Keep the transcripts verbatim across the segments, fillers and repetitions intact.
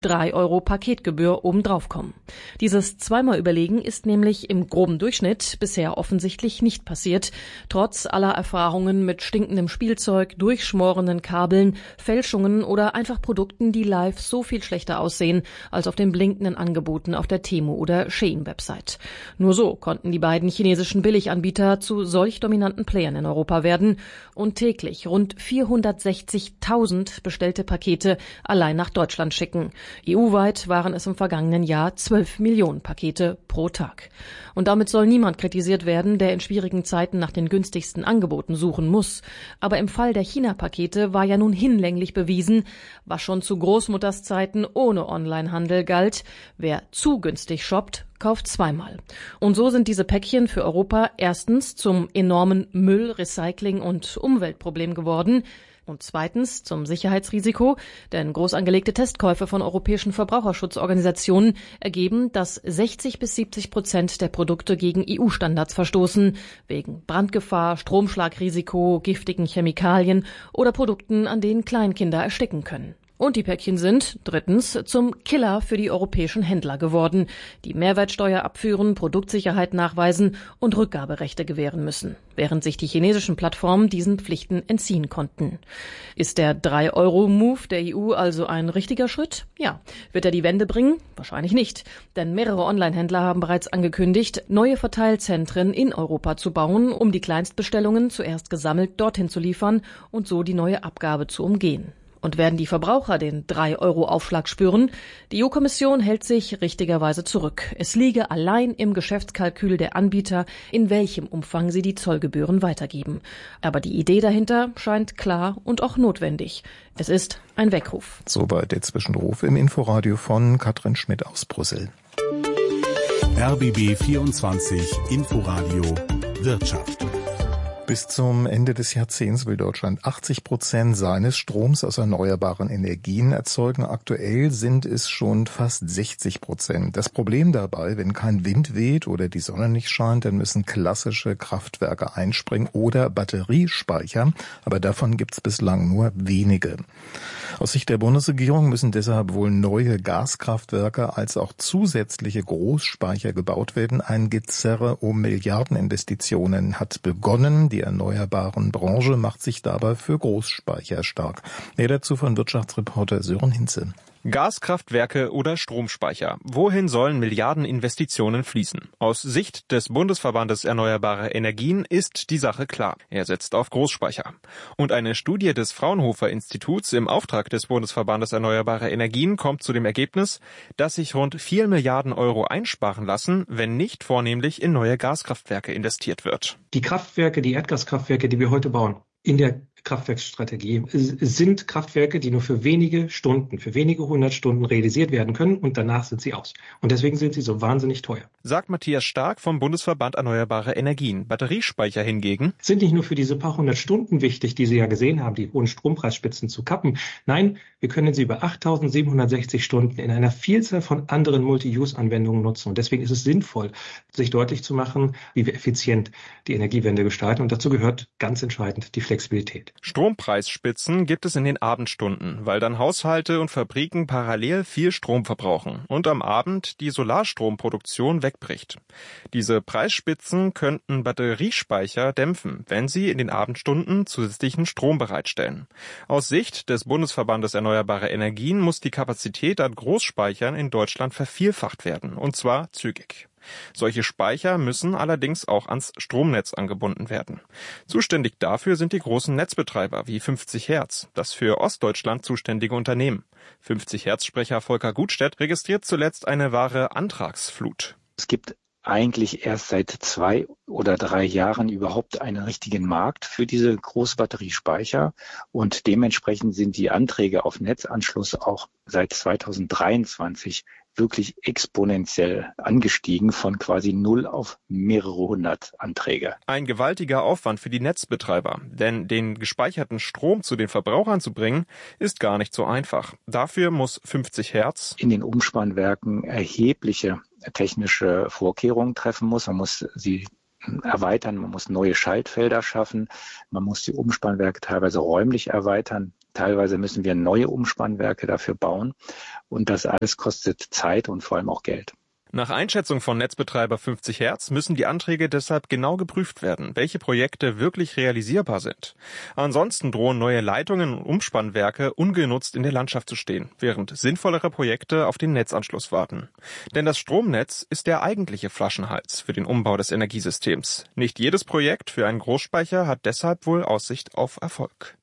drei Euro Paketgebühr obendrauf kommen. Dieses zweimal Überlegen ist nämlich im groben Durchschnitt bisher offensichtlich nicht passiert, trotz aller Erfahrungen mit stinkendem Spielzeug, durchschmorenden Kabeln, Fälschungen oder einfach Produkten, die live so viel schlechter aussehen als auf den blinkenden Angeboten auf der Temu oder Shein-Website. Nur so konnten die beiden chinesischen Billiganbieter zu solch dominanten Playern in Europa werden und täglich rund vierhundertsechzigtausend bestellte Pakete allein nach Deutschland schicken. E U-weit waren es im vergangenen Jahr zwölf Millionen Pakete pro Tag. Und damit soll niemand kritisiert werden, der in schwierigen Zeiten nach den günstigsten Angeboten suchen muss. Aber im Fall der China-Pakete war ja nun hinlänglich bewiesen, was schon zu Großmutters Zeiten ohne Onlinehandel galt: Wer zu günstig shoppt, kauft zweimal. Und so sind diese Päckchen für Europa erstens zum enormen Müll-, Recycling- und Umweltproblem geworden und zweitens zum Sicherheitsrisiko, denn groß angelegte Testkäufe von europäischen Verbraucherschutzorganisationen ergeben, dass sechzig bis siebzig Prozent der Produkte gegen E U-Standards verstoßen, wegen Brandgefahr, Stromschlagrisiko, giftigen Chemikalien oder Produkten, an denen Kleinkinder ersticken können. Und die Päckchen sind, drittens, zum Killer für die europäischen Händler geworden, die Mehrwertsteuer abführen, Produktsicherheit nachweisen und Rückgaberechte gewähren müssen, während sich die chinesischen Plattformen diesen Pflichten entziehen konnten. Ist der drei Euro Move der E U also ein richtiger Schritt? Ja. Wird er die Wende bringen? Wahrscheinlich nicht, denn mehrere Online-Händler haben bereits angekündigt, neue Verteilzentren in Europa zu bauen, um die Kleinstbestellungen zuerst gesammelt dorthin zu liefern und so die neue Abgabe zu umgehen. Und werden die Verbraucher den drei Euro Aufschlag spüren? Die E U-Kommission hält sich richtigerweise zurück. Es liege allein im Geschäftskalkül der Anbieter, in welchem Umfang sie die Zollgebühren weitergeben. Aber die Idee dahinter scheint klar und auch notwendig. Es ist ein Weckruf. Soweit der Zwischenruf im Inforadio von Katrin Schmidt aus Brüssel. R B B vierundzwanzig Inforadio Wirtschaft. Bis zum Ende des Jahrzehnts will Deutschland achtzig Prozent seines Stroms aus erneuerbaren Energien erzeugen. Aktuell sind es schon fast sechzig Prozent. Das Problem dabei: Wenn kein Wind weht oder die Sonne nicht scheint, dann müssen klassische Kraftwerke einspringen oder Batteriespeicher. Aber davon gibt es bislang nur wenige. Aus Sicht der Bundesregierung müssen deshalb wohl neue Gaskraftwerke als auch zusätzliche Großspeicher gebaut werden. Ein Gezerre um Milliardeninvestitionen hat begonnen. Die erneuerbaren Branche macht sich dabei für Großspeicher stark. Mehr dazu von Wirtschaftsreporter Sören Hinze. Gaskraftwerke oder Stromspeicher. Wohin sollen Milliardeninvestitionen fließen? Aus Sicht des Bundesverbandes Erneuerbare Energien ist die Sache klar. Er setzt auf Großspeicher. Und eine Studie des Fraunhofer Instituts im Auftrag des Bundesverbandes Erneuerbare Energien kommt zu dem Ergebnis, dass sich rund vier Milliarden Euro einsparen lassen, wenn nicht vornehmlich in neue Gaskraftwerke investiert wird. Die Kraftwerke, die Erdgaskraftwerke, die wir heute bauen, in der Kraftwerksstrategie sind Kraftwerke, die nur für wenige Stunden, für wenige hundert Stunden realisiert werden können und danach sind sie aus. Und deswegen sind sie so wahnsinnig teuer. Sagt Matthias Stark vom Bundesverband Erneuerbare Energien. Batteriespeicher hingegen sind nicht nur für diese paar hundert Stunden wichtig, die Sie ja gesehen haben, die hohen Strompreisspitzen zu kappen. Nein, wir können sie über achttausendsiebenhundertsechzig Stunden in einer Vielzahl von anderen Multi-Use-Anwendungen nutzen. Und deswegen ist es sinnvoll, sich deutlich zu machen, wie wir effizient die Energiewende gestalten. Und dazu gehört ganz entscheidend die Flexibilität. Strompreisspitzen gibt es in den Abendstunden, weil dann Haushalte und Fabriken parallel viel Strom verbrauchen und am Abend die Solarstromproduktion wegbricht. Diese Preisspitzen könnten Batteriespeicher dämpfen, wenn sie in den Abendstunden zusätzlichen Strom bereitstellen. Aus Sicht des Bundesverbandes Erneuerbare Energien muss die Kapazität an Großspeichern in Deutschland vervielfacht werden, und zwar zügig. Solche Speicher müssen allerdings auch ans Stromnetz angebunden werden. Zuständig dafür sind die großen Netzbetreiber wie fünfzig Hertz, das für Ostdeutschland zuständige Unternehmen. fünfzig Hertz-Sprecher Volker Gutstedt registriert zuletzt eine wahre Antragsflut. Es gibt eigentlich erst seit zwei oder drei Jahren überhaupt einen richtigen Markt für diese Großbatteriespeicher und dementsprechend sind die Anträge auf Netzanschluss auch seit zweitausenddreiundzwanzig wirklich exponentiell angestiegen, von quasi null auf mehrere hundert Anträge. Ein gewaltiger Aufwand für die Netzbetreiber, denn den gespeicherten Strom zu den Verbrauchern zu bringen, ist gar nicht so einfach. Dafür muss fünfzig Hertz in den Umspannwerken erhebliche technische Vorkehrungen treffen muss. Man muss sie erweitern, man muss neue Schaltfelder schaffen, man muss die Umspannwerke teilweise räumlich erweitern. Teilweise müssen wir neue Umspannwerke dafür bauen. Und das alles kostet Zeit und vor allem auch Geld. Nach Einschätzung von Netzbetreiber fünfzig Hertz müssen die Anträge deshalb genau geprüft werden, welche Projekte wirklich realisierbar sind. Ansonsten drohen neue Leitungen und Umspannwerke ungenutzt in der Landschaft zu stehen, während sinnvollere Projekte auf den Netzanschluss warten. Denn das Stromnetz ist der eigentliche Flaschenhals für den Umbau des Energiesystems. Nicht jedes Projekt für einen Großspeicher hat deshalb wohl Aussicht auf Erfolg.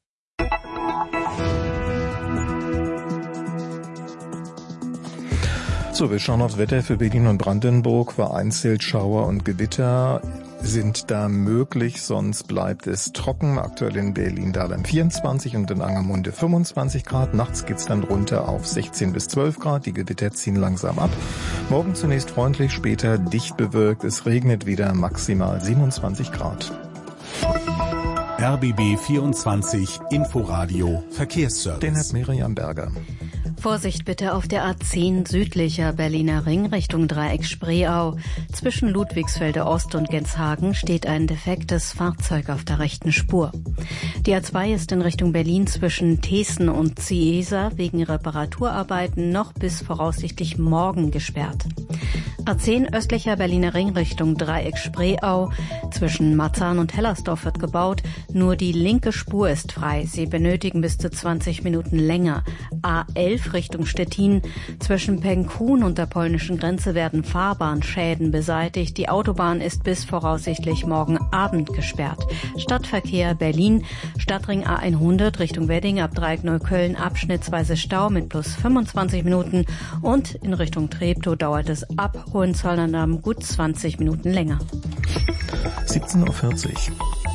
So, wir schauen aufs Wetter für Berlin und Brandenburg. Vereinzelt Schauer und Gewitter sind da möglich, sonst bleibt es trocken. Aktuell in Berlin-Dahlem vierundzwanzig und in Angermunde fünfundzwanzig Grad. Nachts geht's dann runter auf sechzehn bis zwölf Grad. Die Gewitter ziehen langsam ab. Morgen zunächst freundlich, später dicht bewölkt. Es regnet wieder, maximal siebenundzwanzig Grad. R B B vierundzwanzig Inforadio Verkehrsservice. Den hat Miriam Berger. Vorsicht bitte auf der A zehn südlicher Berliner Ring Richtung Dreieck Spreeau. Zwischen Ludwigsfelde Ost und Genshagen steht ein defektes Fahrzeug auf der rechten Spur. Die A zwei ist in Richtung Berlin zwischen Thesen und Ciesa wegen Reparaturarbeiten noch bis voraussichtlich morgen gesperrt. A zehn östlicher Berliner Ring Richtung Dreieck Spreeau. Zwischen Marzahn und Hellersdorf wird gebaut. Nur die linke Spur ist frei. Sie benötigen bis zu zwanzig Minuten länger. A elf Richtung Stettin. Zwischen Penkhuhn und der polnischen Grenze werden Fahrbahnschäden beseitigt. Die Autobahn ist bis voraussichtlich morgen Abend gesperrt. Stadtverkehr Berlin. Stadtring A hundert Richtung Wedding ab Dreieck Neukölln abschnittsweise Stau mit plus fünfundzwanzig Minuten. Und in Richtung Treptow dauert es ab Hohenzollern-Damm gut zwanzig Minuten länger. siebzehn Uhr vierzig.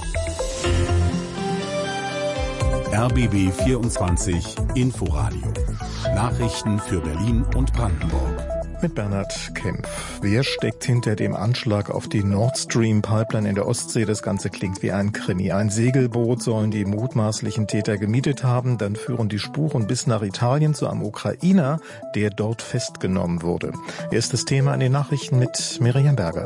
R B B vierundzwanzig Inforadio. Nachrichten für Berlin und Brandenburg. Mit Bernhard Kempf. Wer steckt hinter dem Anschlag auf die Nord Stream Pipeline in der Ostsee? Das Ganze klingt wie ein Krimi. Ein Segelboot sollen die mutmaßlichen Täter gemietet haben. Dann führen die Spuren bis nach Italien zu einem Ukrainer, der dort festgenommen wurde. Erstes Thema in den Nachrichten mit Miriam Berger.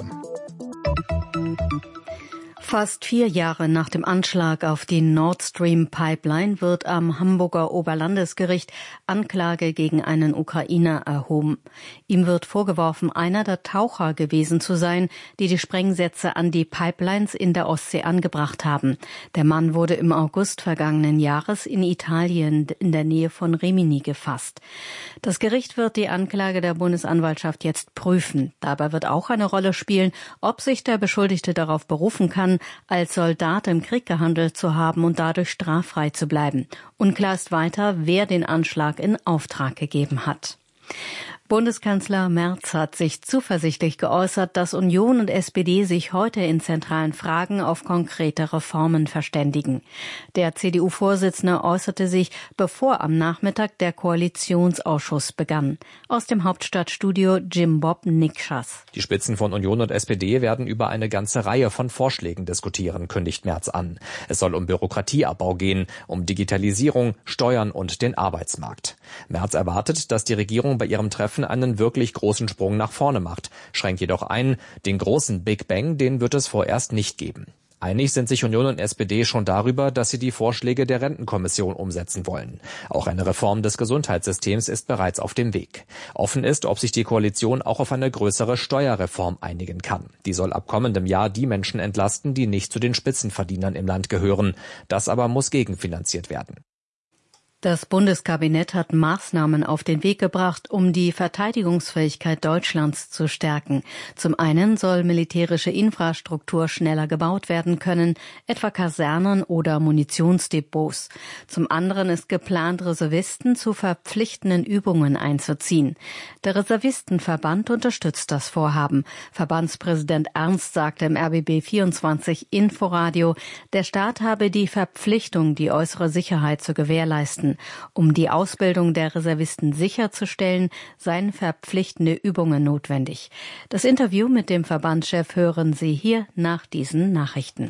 Fast vier Jahre nach dem Anschlag auf die Nord Stream Pipeline wird am Hamburger Oberlandesgericht Anklage gegen einen Ukrainer erhoben. Ihm wird vorgeworfen, einer der Taucher gewesen zu sein, die die Sprengsätze an die Pipelines in der Ostsee angebracht haben. Der Mann wurde im August vergangenen Jahres in Italien in der Nähe von Rimini gefasst. Das Gericht wird die Anklage der Bundesanwaltschaft jetzt prüfen. Dabei wird auch eine Rolle spielen, ob sich der Beschuldigte darauf berufen kann, als Soldat im Krieg gehandelt zu haben und dadurch straffrei zu bleiben. Unklar ist weiter, wer den Anschlag in Auftrag gegeben hat. Bundeskanzler Merz hat sich zuversichtlich geäußert, dass Union und S P D sich heute in zentralen Fragen auf konkrete Reformen verständigen. Der C D U-Vorsitzende äußerte sich, bevor am Nachmittag der Koalitionsausschuss begann. Aus dem Hauptstadtstudio Jim Bob Nikschas. Die Spitzen von Union und S P D werden über eine ganze Reihe von Vorschlägen diskutieren, kündigt Merz an. Es soll um Bürokratieabbau gehen, um Digitalisierung, Steuern und den Arbeitsmarkt. Merz erwartet, dass die Regierung bei ihrem Treffen einen wirklich großen Sprung nach vorne macht, schränkt jedoch ein, den großen Big Bang, den wird es vorerst nicht geben. Einig sind sich Union und S P D schon darüber, dass sie die Vorschläge der Rentenkommission umsetzen wollen. Auch eine Reform des Gesundheitssystems ist bereits auf dem Weg. Offen ist, ob sich die Koalition auch auf eine größere Steuerreform einigen kann. Die soll ab kommendem Jahr die Menschen entlasten, die nicht zu den Spitzenverdienern im Land gehören. Das aber muss gegenfinanziert werden. Das Bundeskabinett hat Maßnahmen auf den Weg gebracht, um die Verteidigungsfähigkeit Deutschlands zu stärken. Zum einen soll militärische Infrastruktur schneller gebaut werden können, etwa Kasernen oder Munitionsdepots. Zum anderen ist geplant, Reservisten zu verpflichtenden Übungen einzuziehen. Der Reservistenverband unterstützt das Vorhaben. Verbandspräsident Ernst sagte im R B B vierundzwanzig Inforadio, der Staat habe die Verpflichtung, die äußere Sicherheit zu gewährleisten. Um die Ausbildung der Reservisten sicherzustellen, seien verpflichtende Übungen notwendig. Das Interview mit dem Verbandschef hören Sie hier nach diesen Nachrichten.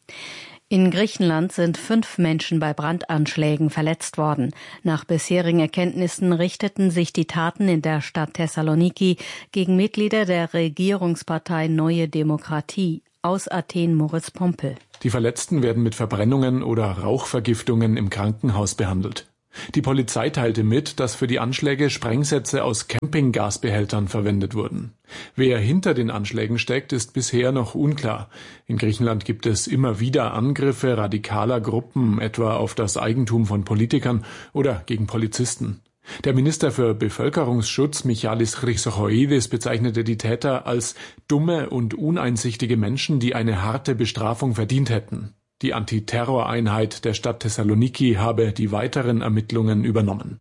In Griechenland sind fünf Menschen bei Brandanschlägen verletzt worden. Nach bisherigen Erkenntnissen richteten sich die Taten in der Stadt Thessaloniki gegen Mitglieder der Regierungspartei Neue Demokratie. Aus Athen Moritz Pompel. Die Verletzten werden mit Verbrennungen oder Rauchvergiftungen im Krankenhaus behandelt. Die Polizei teilte mit, dass für die Anschläge Sprengsätze aus Campinggasbehältern verwendet wurden. Wer hinter den Anschlägen steckt, ist bisher noch unklar. In Griechenland gibt es immer wieder Angriffe radikaler Gruppen, etwa auf das Eigentum von Politikern oder gegen Polizisten. Der Minister für Bevölkerungsschutz Michalis Chrysochoidis bezeichnete die Täter als dumme und uneinsichtige Menschen, die eine harte Bestrafung verdient hätten. Die Antiterroreinheit der Stadt Thessaloniki habe die weiteren Ermittlungen übernommen.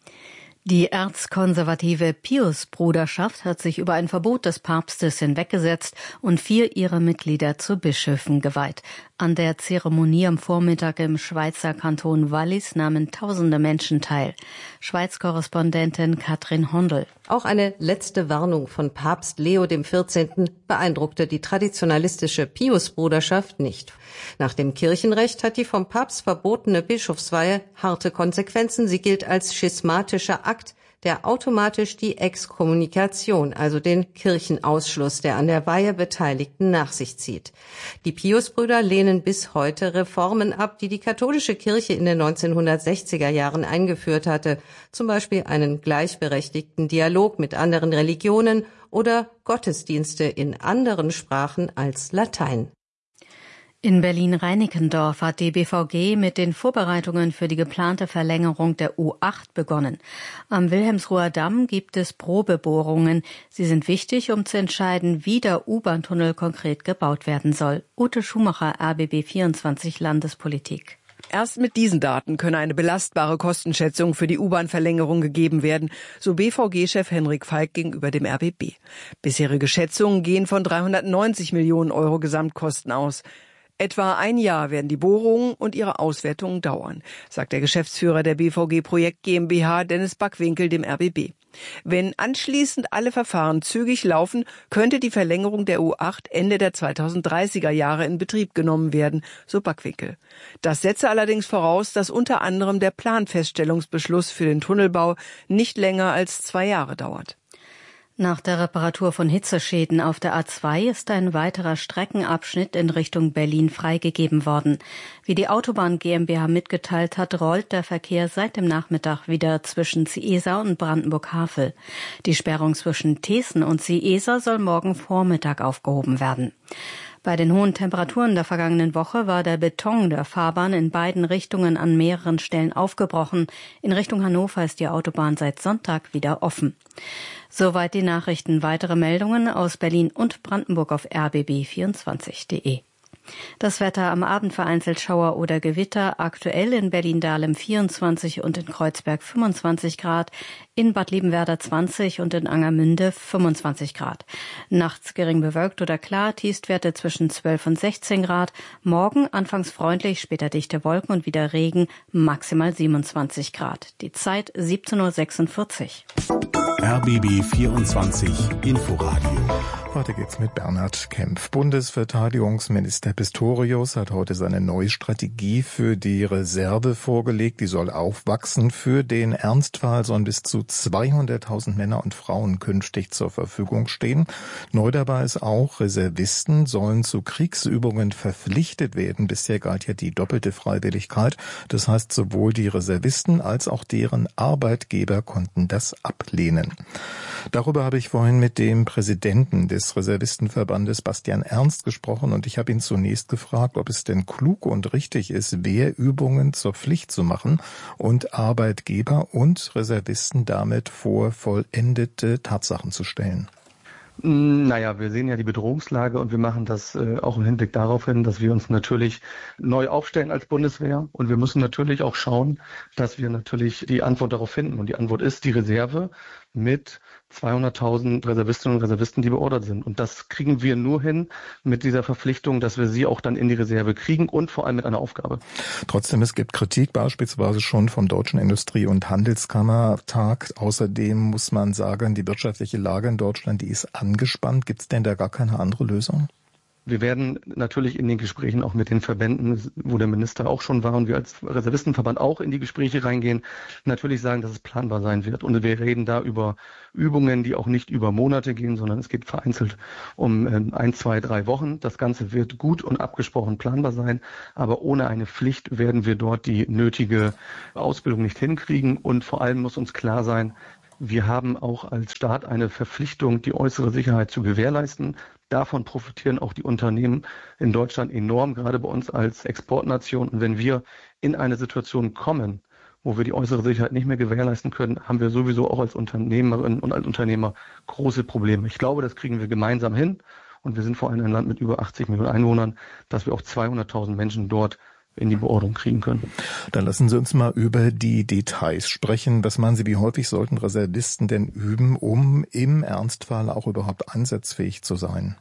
Die erzkonservative Pius-Bruderschaft hat sich über ein Verbot des Papstes hinweggesetzt und vier ihrer Mitglieder zu Bischöfen geweiht. An der Zeremonie am Vormittag im Schweizer Kanton Wallis nahmen tausende Menschen teil. Schweiz-Korrespondentin Katrin Hondel. Auch eine letzte Warnung von Papst Leo der vierzehnten. beeindruckte die traditionalistische Pius-Bruderschaft nicht. Nach dem Kirchenrecht hat die vom Papst verbotene Bischofsweihe harte Konsequenzen. Sie gilt als schismatischer Akt, der automatisch die Exkommunikation, also den Kirchenausschluss der an der Weihe Beteiligten, nach sich zieht. Die Pius-Brüder lehnen bis heute Reformen ab, die die katholische Kirche in den neunzehnhundertsechziger Jahren eingeführt hatte, zum Beispiel einen gleichberechtigten Dialog mit anderen Religionen oder Gottesdienste in anderen Sprachen als Latein. In Berlin-Reinickendorf hat die B V G mit den Vorbereitungen für die geplante Verlängerung der U acht begonnen. Am Wilhelmsruher Damm gibt es Probebohrungen. Sie sind wichtig, um zu entscheiden, wie der U-Bahn-Tunnel konkret gebaut werden soll. Ute Schumacher, R B B vierundzwanzig Landespolitik. Erst mit diesen Daten könne eine belastbare Kostenschätzung für die U-Bahn-Verlängerung gegeben werden, so B V G-Chef Henrik Falk gegenüber dem R B B. Bisherige Schätzungen gehen von dreihundertneunzig Millionen Euro Gesamtkosten aus. Etwa ein Jahr werden die Bohrungen und ihre Auswertungen dauern, sagt der Geschäftsführer der B V G Projekt GmbH Dennis Backwinkel dem R B B. Wenn anschließend alle Verfahren zügig laufen, könnte die Verlängerung der U acht Ende der zweitausenddreißiger Jahre in Betrieb genommen werden, so Backwinkel. Das setze allerdings voraus, dass unter anderem der Planfeststellungsbeschluss für den Tunnelbau nicht länger als zwei Jahre dauert. Nach der Reparatur von Hitzeschäden auf der A zwei ist ein weiterer Streckenabschnitt in Richtung Berlin freigegeben worden. Wie die Autobahn GmbH mitgeteilt hat, rollt der Verkehr seit dem Nachmittag wieder zwischen Ciesa und Brandenburg-Havel. Die Sperrung zwischen Thesen und Ciesa soll morgen Vormittag aufgehoben werden. Bei den hohen Temperaturen der vergangenen Woche war der Beton der Fahrbahn in beiden Richtungen an mehreren Stellen aufgebrochen. In Richtung Hannover ist die Autobahn seit Sonntag wieder offen. Soweit die Nachrichten. Weitere Meldungen aus Berlin und Brandenburg auf r b b vierundzwanzig punkt de. Das Wetter: am Abend vereinzelt Schauer oder Gewitter, aktuell in Berlin-Dahlem vierundzwanzig und in Kreuzberg fünfundzwanzig Grad, in Bad Liebenwerda zwanzig und in Angermünde fünfundzwanzig Grad. Nachts gering bewölkt oder klar, Tiefstwerte zwischen zwölf und sechzehn Grad. Morgen anfangs freundlich, später dichte Wolken und wieder Regen, maximal siebenundzwanzig Grad. Die Zeit siebzehn Uhr sechsundvierzig. R B B vierundzwanzig Inforadio. Weiter geht's mit Bernhard Kempf. Bundesverteidigungsminister Pistorius hat heute seine neue Strategie für die Reserve vorgelegt. Die soll aufwachsen. Für den Ernstfall sollen bis zu zweihunderttausend Männer und Frauen künftig zur Verfügung stehen. Neu dabei ist auch, Reservisten sollen zu Kriegsübungen verpflichtet werden. Bisher galt ja die doppelte Freiwilligkeit. Das heißt, sowohl die Reservisten als auch deren Arbeitgeber konnten das ablehnen. Darüber habe ich vorhin mit dem Präsidenten des Reservistenverbandes Bastian Ernst gesprochen und ich habe ihn zunächst gefragt, ob es denn klug und richtig ist, Wehrübungen zur Pflicht zu machen und Arbeitgeber und Reservisten damit vor vollendete Tatsachen zu stellen. Naja, wir sehen ja die Bedrohungslage und wir machen das äh, auch im Hinblick darauf hin, dass wir uns natürlich neu aufstellen als Bundeswehr und wir müssen natürlich auch schauen, dass wir natürlich die Antwort darauf finden und die Antwort ist die Reserve mit zweihunderttausend Reservistinnen und Reservisten, die beordert sind. Und das kriegen wir nur hin mit dieser Verpflichtung, dass wir sie auch dann in die Reserve kriegen und vor allem mit einer Aufgabe. Trotzdem, es gibt Kritik beispielsweise schon vom Deutschen Industrie- und Handelskammertag. Außerdem muss man sagen, die wirtschaftliche Lage in Deutschland, die ist angespannt. Gibt es denn da gar keine andere Lösung? Wir werden natürlich in den Gesprächen auch mit den Verbänden, wo der Minister auch schon war und wir als Reservistenverband auch in die Gespräche reingehen, natürlich sagen, dass es planbar sein wird. Und wir reden da über Übungen, die auch nicht über Monate gehen, sondern es geht vereinzelt um ein, zwei, drei Wochen. Das Ganze wird gut und abgesprochen planbar sein, aber ohne eine Pflicht werden wir dort die nötige Ausbildung nicht hinkriegen. Und vor allem muss uns klar sein, wir haben auch als Staat eine Verpflichtung, die äußere Sicherheit zu gewährleisten. Davon profitieren auch die Unternehmen in Deutschland enorm, gerade bei uns als Exportnation. Und wenn wir in eine Situation kommen, wo wir die äußere Sicherheit nicht mehr gewährleisten können, haben wir sowieso auch als Unternehmerinnen und als Unternehmer große Probleme. Ich glaube, das kriegen wir gemeinsam hin. Und wir sind vor allem ein Land mit über achtzig Millionen Einwohnern, dass wir auch zweihunderttausend Menschen dort in die Beordrung kriegen können. Dann lassen Sie uns mal über die Details sprechen. Was meinen Sie, wie häufig sollten Reservisten denn üben, um im Ernstfall auch überhaupt einsatzfähig zu sein?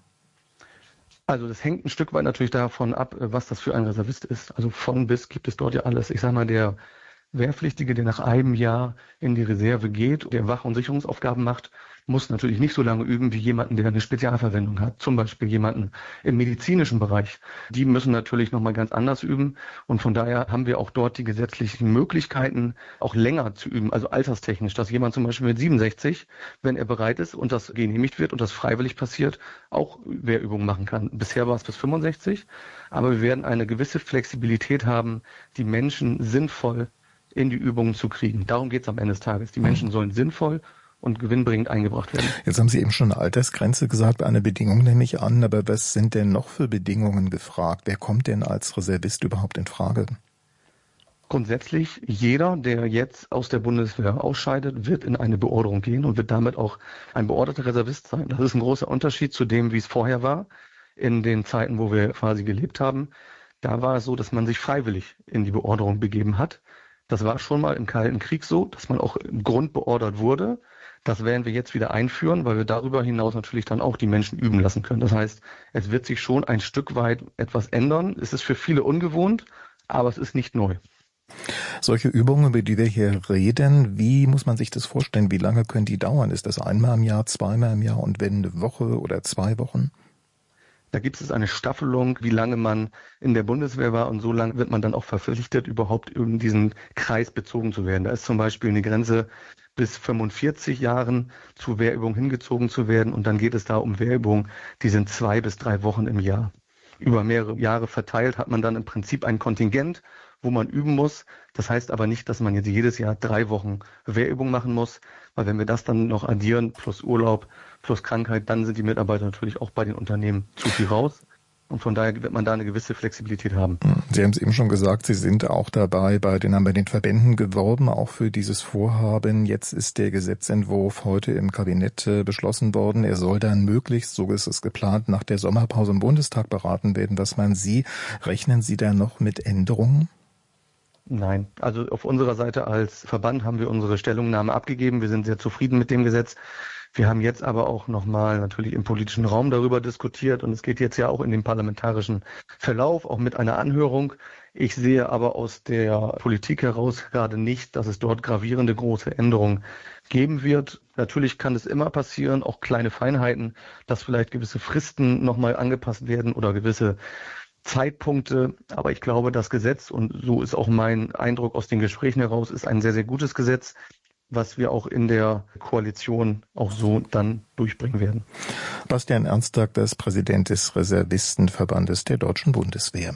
Also das hängt ein Stück weit natürlich davon ab, was das für ein Reservist ist. Also von bis gibt es dort ja alles. Ich sage mal, der Wehrpflichtige, der nach einem Jahr in die Reserve geht, der Wach- und Sicherungsaufgaben macht, muss natürlich nicht so lange üben wie jemanden, der eine Spezialverwendung hat. Zum Beispiel jemanden im medizinischen Bereich. Die müssen natürlich nochmal ganz anders üben. Und von daher haben wir auch dort die gesetzlichen Möglichkeiten, auch länger zu üben. Also alterstechnisch, dass jemand zum Beispiel mit siebenundsechzig, wenn er bereit ist und das genehmigt wird und das freiwillig passiert, auch Wehrübungen machen kann. Bisher war es bis fünfundsechzig. Aber wir werden eine gewisse Flexibilität haben, die Menschen sinnvoll in die Übungen zu kriegen. Darum geht es am Ende des Tages. Die Menschen sollen sinnvoll und gewinnbringend eingebracht werden. Jetzt haben Sie eben schon eine Altersgrenze gesagt, eine Bedingung nehme ich an, aber was sind denn noch für Bedingungen gefragt? Wer kommt denn als Reservist überhaupt in Frage? Grundsätzlich jeder, der jetzt aus der Bundeswehr ausscheidet, wird in eine Beorderung gehen und wird damit auch ein beorderter Reservist sein. Das ist ein großer Unterschied zu dem, wie es vorher war, in den Zeiten, wo wir quasi gelebt haben. Da war es so, dass man sich freiwillig in die Beorderung begeben hat. Das war schon mal im Kalten Krieg so, dass man auch im Grund beordert wurde. Das werden wir jetzt wieder einführen, weil wir darüber hinaus natürlich dann auch die Menschen üben lassen können. Das heißt, es wird sich schon ein Stück weit etwas ändern. Es ist für viele ungewohnt, aber es ist nicht neu. Solche Übungen, über die wir hier reden, wie muss man sich das vorstellen? Wie lange können die dauern? Ist das einmal im Jahr, zweimal im Jahr und wenn eine Woche oder zwei Wochen? Da gibt es eine Staffelung, wie lange man in der Bundeswehr war und so lange wird man dann auch verpflichtet, überhaupt in diesen Kreis bezogen zu werden. Da ist zum Beispiel eine Grenze bis fünfundvierzig Jahren zu Wehrübungen hingezogen zu werden und dann geht es da um Wehrübungen, die sind zwei bis drei Wochen im Jahr. Über mehrere Jahre verteilt hat man dann im Prinzip ein Kontingent, wo man üben muss. Das heißt aber nicht, dass man jetzt jedes Jahr drei Wochen Wehrübungen machen muss, weil wenn wir das dann noch addieren, plus Urlaub, plus Krankheit, dann sind die Mitarbeiter natürlich auch bei den Unternehmen zu viel raus. Und von daher wird man da eine gewisse Flexibilität haben. Sie haben es eben schon gesagt, Sie sind auch dabei, bei den, haben bei den Verbänden geworben, auch für dieses Vorhaben. Jetzt ist der Gesetzentwurf heute im Kabinett äh, beschlossen worden. Er soll dann möglichst, so ist es geplant, nach der Sommerpause im Bundestag beraten werden. Was meinen Sie, rechnen Sie da noch mit Änderungen? Nein, also auf unserer Seite als Verband haben wir unsere Stellungnahme abgegeben. Wir sind sehr zufrieden mit dem Gesetz. Wir haben jetzt aber auch nochmal natürlich im politischen Raum darüber diskutiert und es geht jetzt ja auch in den parlamentarischen Verlauf, auch mit einer Anhörung. Ich sehe aber aus der Politik heraus gerade nicht, dass es dort gravierende große Änderungen geben wird. Natürlich kann es immer passieren, auch kleine Feinheiten, dass vielleicht gewisse Fristen nochmal angepasst werden oder gewisse Zeitpunkte, aber ich glaube, das Gesetz, und so ist auch mein Eindruck aus den Gesprächen heraus, ist ein sehr, sehr gutes Gesetz, was wir auch in der Koalition auch so dann durchbringen werden. Bastian Ernstag, das Präsident des Reservistenverbandes der Deutschen Bundeswehr.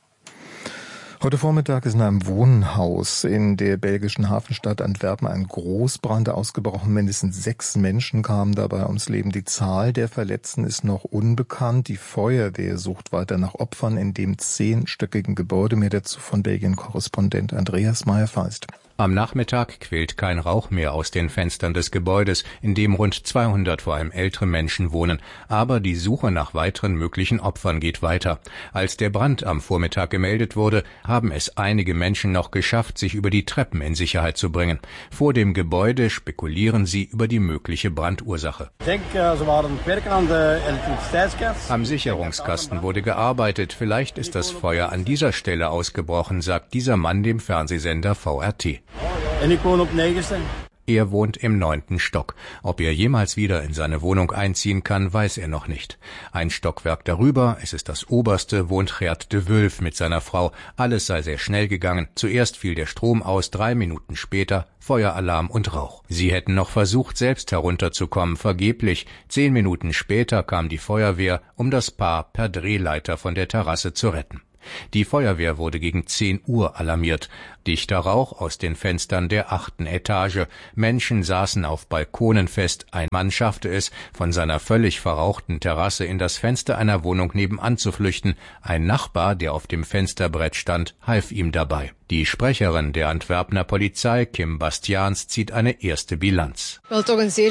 Heute Vormittag ist in einem Wohnhaus in der belgischen Hafenstadt Antwerpen ein Großbrand ausgebrochen. Mindestens sechs Menschen kamen dabei ums Leben. Die Zahl der Verletzten ist noch unbekannt. Die Feuerwehr sucht weiter nach Opfern in dem zehnstöckigen Gebäude. Mehr dazu von Belgien-Korrespondent Andreas Meyer-Feist. Am Nachmittag quillt kein Rauch mehr aus den Fenstern des Gebäudes, in dem rund zweihundert vor allem ältere Menschen wohnen. Aber die Suche nach weiteren möglichen Opfern geht weiter. Als der Brand am Vormittag gemeldet wurde, haben es einige Menschen noch geschafft, sich über die Treppen in Sicherheit zu bringen. Vor dem Gebäude spekulieren sie über die mögliche Brandursache. Ich denke, sie waren werken an der Elektrizitätskasten. Am Sicherungskasten wurde gearbeitet. Vielleicht ist das Feuer an dieser Stelle ausgebrochen, sagt dieser Mann dem Fernsehsender V R T. Und ich wohne auf Negenste. Er wohnt im neunten Stock. Ob er jemals wieder in seine Wohnung einziehen kann, weiß er noch nicht. Ein Stockwerk darüber, es ist das oberste, wohnt Gert de Wulf mit seiner Frau. Alles sei sehr schnell gegangen. Zuerst fiel der Strom aus, drei Minuten später Feueralarm und Rauch. Sie hätten noch versucht, selbst herunterzukommen, vergeblich. Zehn Minuten später kam die Feuerwehr, um das Paar per Drehleiter von der Terrasse zu retten. Die Feuerwehr wurde gegen zehn Uhr alarmiert. Dichter Rauch aus den Fenstern der achten Etage. Menschen saßen auf Balkonen fest. Ein Mann schaffte es, von seiner völlig verrauchten Terrasse in das Fenster einer Wohnung nebenan zu flüchten. Ein Nachbar, der auf dem Fensterbrett stand, half ihm dabei. Die Sprecherin der Antwerpener Polizei, Kim Bastiaans, zieht eine erste Bilanz. Es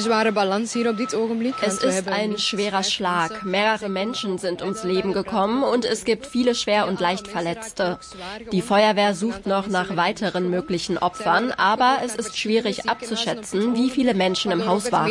ist ein schwerer Schlag. Mehrere Menschen sind ums Leben gekommen und es gibt viele schwer und leicht Verletzte. Die Feuerwehr sucht noch nach weiteren möglichen Opfern, aber es ist schwierig abzuschätzen, wie viele Menschen im Haus waren.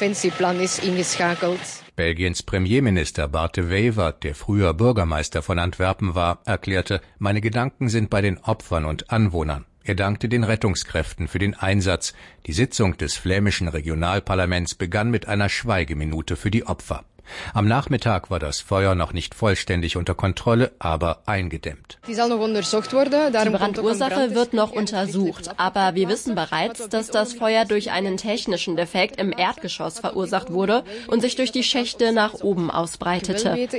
Belgiens Premierminister Bart de Wever, der früher Bürgermeister von Antwerpen war, erklärte, meine Gedanken sind bei den Opfern und Anwohnern. Er dankte den Rettungskräften für den Einsatz. Die Sitzung des flämischen Regionalparlaments begann mit einer Schweigeminute für die Opfer. Am Nachmittag war das Feuer noch nicht vollständig unter Kontrolle, aber eingedämmt. Die Brandursache wird noch untersucht, aber wir wissen bereits, dass das Feuer durch einen technischen Defekt im Erdgeschoss verursacht wurde und sich durch die Schächte nach oben ausbreitete.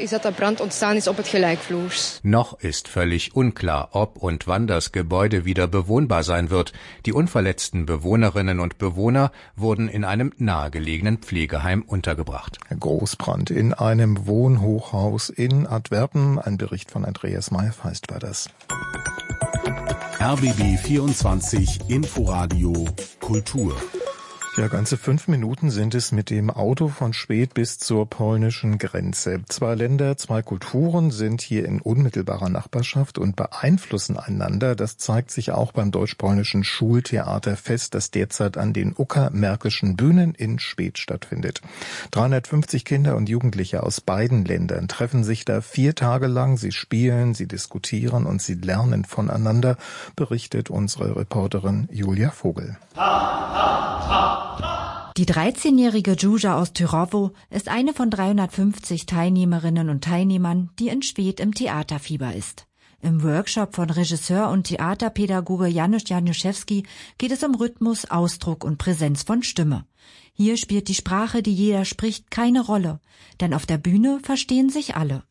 Noch ist völlig unklar, ob und wann das Gebäude wieder bewohnbar sein wird. Die unverletzten Bewohnerinnen und Bewohner wurden in einem nahegelegenen Pflegeheim untergebracht. Großbrand in einem Wohnhochhaus in Antwerpen. Ein Bericht von Andreas Meyer-Feist war das. R B B vierundzwanzig Inforadio Kultur. Ja, ganze fünf Minuten sind es mit dem Auto von Schwedt bis zur polnischen Grenze. Zwei Länder, zwei Kulturen sind hier in unmittelbarer Nachbarschaft und beeinflussen einander. Das zeigt sich auch beim deutsch-polnischen Schultheaterfest, das derzeit an den Uckermärkischen Bühnen in Schwedt stattfindet. dreihundertfünfzig Kinder und Jugendliche aus beiden Ländern treffen sich da vier Tage lang. Sie spielen, sie diskutieren und sie lernen voneinander, berichtet unsere Reporterin Julia Vogel. Ha, ha, ha. Die dreizehnjährige Juja aus Tyrowo ist eine von dreihundertfünfzig Teilnehmerinnen und Teilnehmern, die in Schwedt im Theaterfieber ist. Im Workshop von Regisseur und Theaterpädagoge Janusz Januszewski geht es um Rhythmus, Ausdruck und Präsenz von Stimme. Hier spielt die Sprache, die jeder spricht, keine Rolle, denn auf der Bühne verstehen sich alle.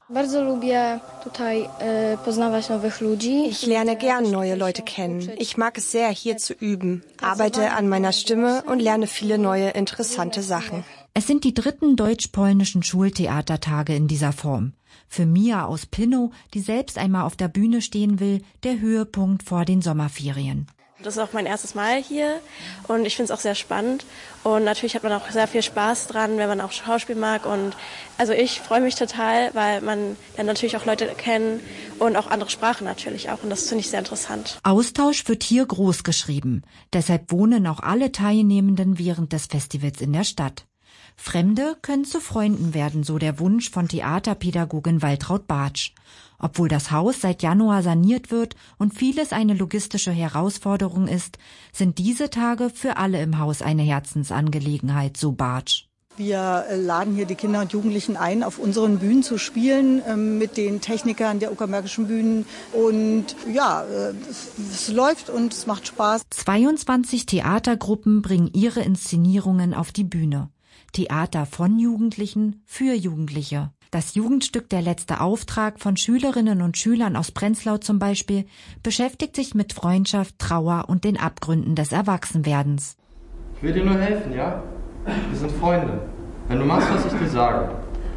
Ich lerne gern neue Leute kennen. Ich mag es sehr, hier zu üben, arbeite an meiner Stimme und lerne viele neue interessante Sachen. Es sind die dritten deutsch-polnischen Schultheatertage in dieser Form. Für Mia aus Pinnow, die selbst einmal auf der Bühne stehen will, der Höhepunkt vor den Sommerferien. Das ist auch mein erstes Mal hier und ich finde es auch sehr spannend und natürlich hat man auch sehr viel Spaß dran, wenn man auch Schauspiel mag und also ich freue mich total, weil man dann natürlich auch Leute kennt und auch andere Sprachen natürlich auch und das finde ich sehr interessant. Austausch wird hier groß geschrieben, deshalb wohnen auch alle Teilnehmenden während des Festivals in der Stadt. Fremde können zu Freunden werden, so der Wunsch von Theaterpädagogin Waltraud Bartsch. Obwohl das Haus seit Januar saniert wird und vieles eine logistische Herausforderung ist, sind diese Tage für alle im Haus eine Herzensangelegenheit, so Bartsch. Wir laden hier die Kinder und Jugendlichen ein, auf unseren Bühnen zu spielen, äh, mit den Technikern der Uckermärkischen Bühnen. Und ja, äh, es läuft und es macht Spaß. zweiundzwanzig Theatergruppen bringen ihre Inszenierungen auf die Bühne. Theater von Jugendlichen für Jugendliche. Das Jugendstück Der letzte Auftrag von Schülerinnen und Schülern aus Prenzlau zum Beispiel beschäftigt sich mit Freundschaft, Trauer und den Abgründen des Erwachsenwerdens. Ich will dir nur helfen, ja? Wir sind Freunde. Wenn du machst, was ich dir sage.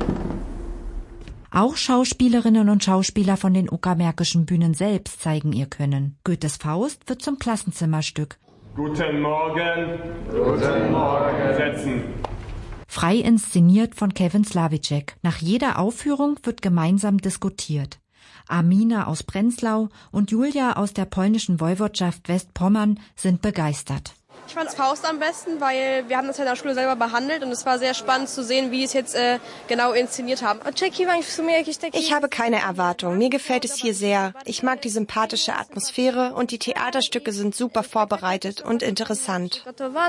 Auch Schauspielerinnen und Schauspieler von den Uckermärkischen Bühnen selbst zeigen ihr Können. Goethes Faust wird zum Klassenzimmerstück. Guten Morgen. Guten Morgen. Setzen. Frei inszeniert von Kevin Slavicek. Nach jeder Aufführung wird gemeinsam diskutiert. Amina aus Prenzlau und Julia aus der polnischen Woiwodschaft Westpommern sind begeistert. Ich fand Faust am besten, weil wir haben das ja in der Schule selber behandelt und es war sehr spannend zu sehen, wie es jetzt äh, genau inszeniert haben. Ich habe keine Erwartung. Mir gefällt es hier sehr. Ich mag die sympathische Atmosphäre und die Theaterstücke sind super vorbereitet und interessant.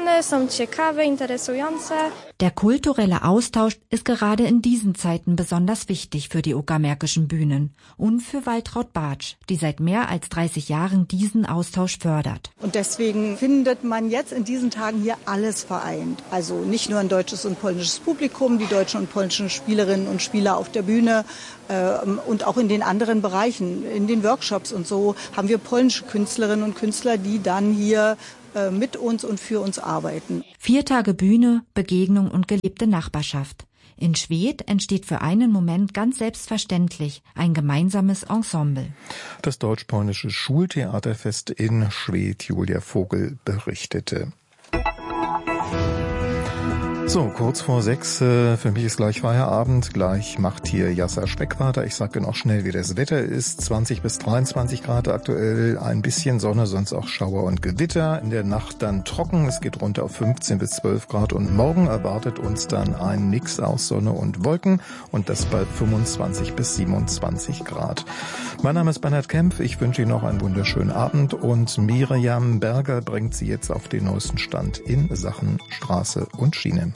Der kulturelle Austausch ist gerade in diesen Zeiten besonders wichtig für die uckermärkischen Bühnen und für Waltraud Bartsch, die seit mehr als dreißig Jahren diesen Austausch fördert. Und deswegen findet man jetzt in diesen Tagen hier alles vereint. Also nicht nur ein deutsches und polnisches Publikum, die deutschen und polnischen Spielerinnen und Spieler auf der Bühne äh, und auch in den anderen Bereichen, in den Workshops und so, haben wir polnische Künstlerinnen und Künstler, die dann hier äh, mit uns und für uns arbeiten. Vier Tage Bühne, Begegnung und gelebte Nachbarschaft. In Schwedt entsteht für einen Moment ganz selbstverständlich ein gemeinsames Ensemble. Das deutsch-polnische Schultheaterfest in Schwedt, Julia Vogel berichtete. So, kurz vor sechs, für mich ist gleich Feierabend, gleich macht hier Jassa Speck weiter. Ich sage noch schnell, wie das Wetter ist, zwanzig bis dreiundzwanzig Grad aktuell, ein bisschen Sonne, sonst auch Schauer und Gewitter. In der Nacht dann trocken, es geht runter auf fünfzehn bis zwölf Grad und morgen erwartet uns dann ein Mix aus Sonne und Wolken und das bei fünfundzwanzig bis siebenundzwanzig Grad. Mein Name ist Bernhard Kempf, ich wünsche Ihnen noch einen wunderschönen Abend und Miriam Berger bringt Sie jetzt auf den neuesten Stand in Sachen Straße und Schiene.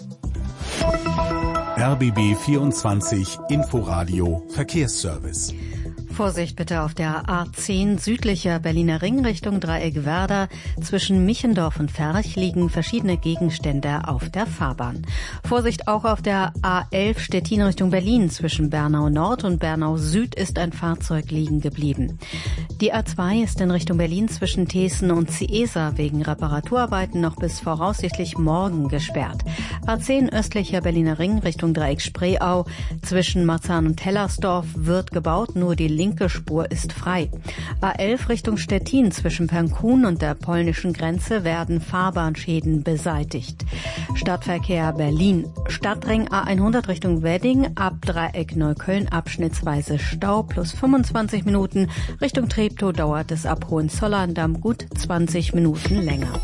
R B B vierundzwanzig Inforadio Verkehrsservice. Vorsicht bitte auf der A zehn südlicher Berliner Ring Richtung Dreieck Werder. Zwischen Michendorf und Ferch liegen verschiedene Gegenstände auf der Fahrbahn. Vorsicht auch auf der A elf Stettin Richtung Berlin. Zwischen Bernau Nord und Bernau Süd ist ein Fahrzeug liegen geblieben. Die A zwei ist in Richtung Berlin zwischen Thesen und Ciesa wegen Reparaturarbeiten noch bis voraussichtlich morgen gesperrt. A zehn östlicher Berliner Ring Richtung Dreieck Spreeau. Zwischen Marzahn und Hellersdorf wird gebaut, nur die linke Spur ist frei. A elf Richtung Stettin zwischen Pernkun und der polnischen Grenze werden Fahrbahnschäden beseitigt. Stadtverkehr Berlin. Stadtring A hundert Richtung Wedding ab Dreieck Neukölln abschnittsweise Stau plus fünfundzwanzig Minuten. Richtung Treptow dauert es ab Hohenzollern-Damm gut zwanzig Minuten länger.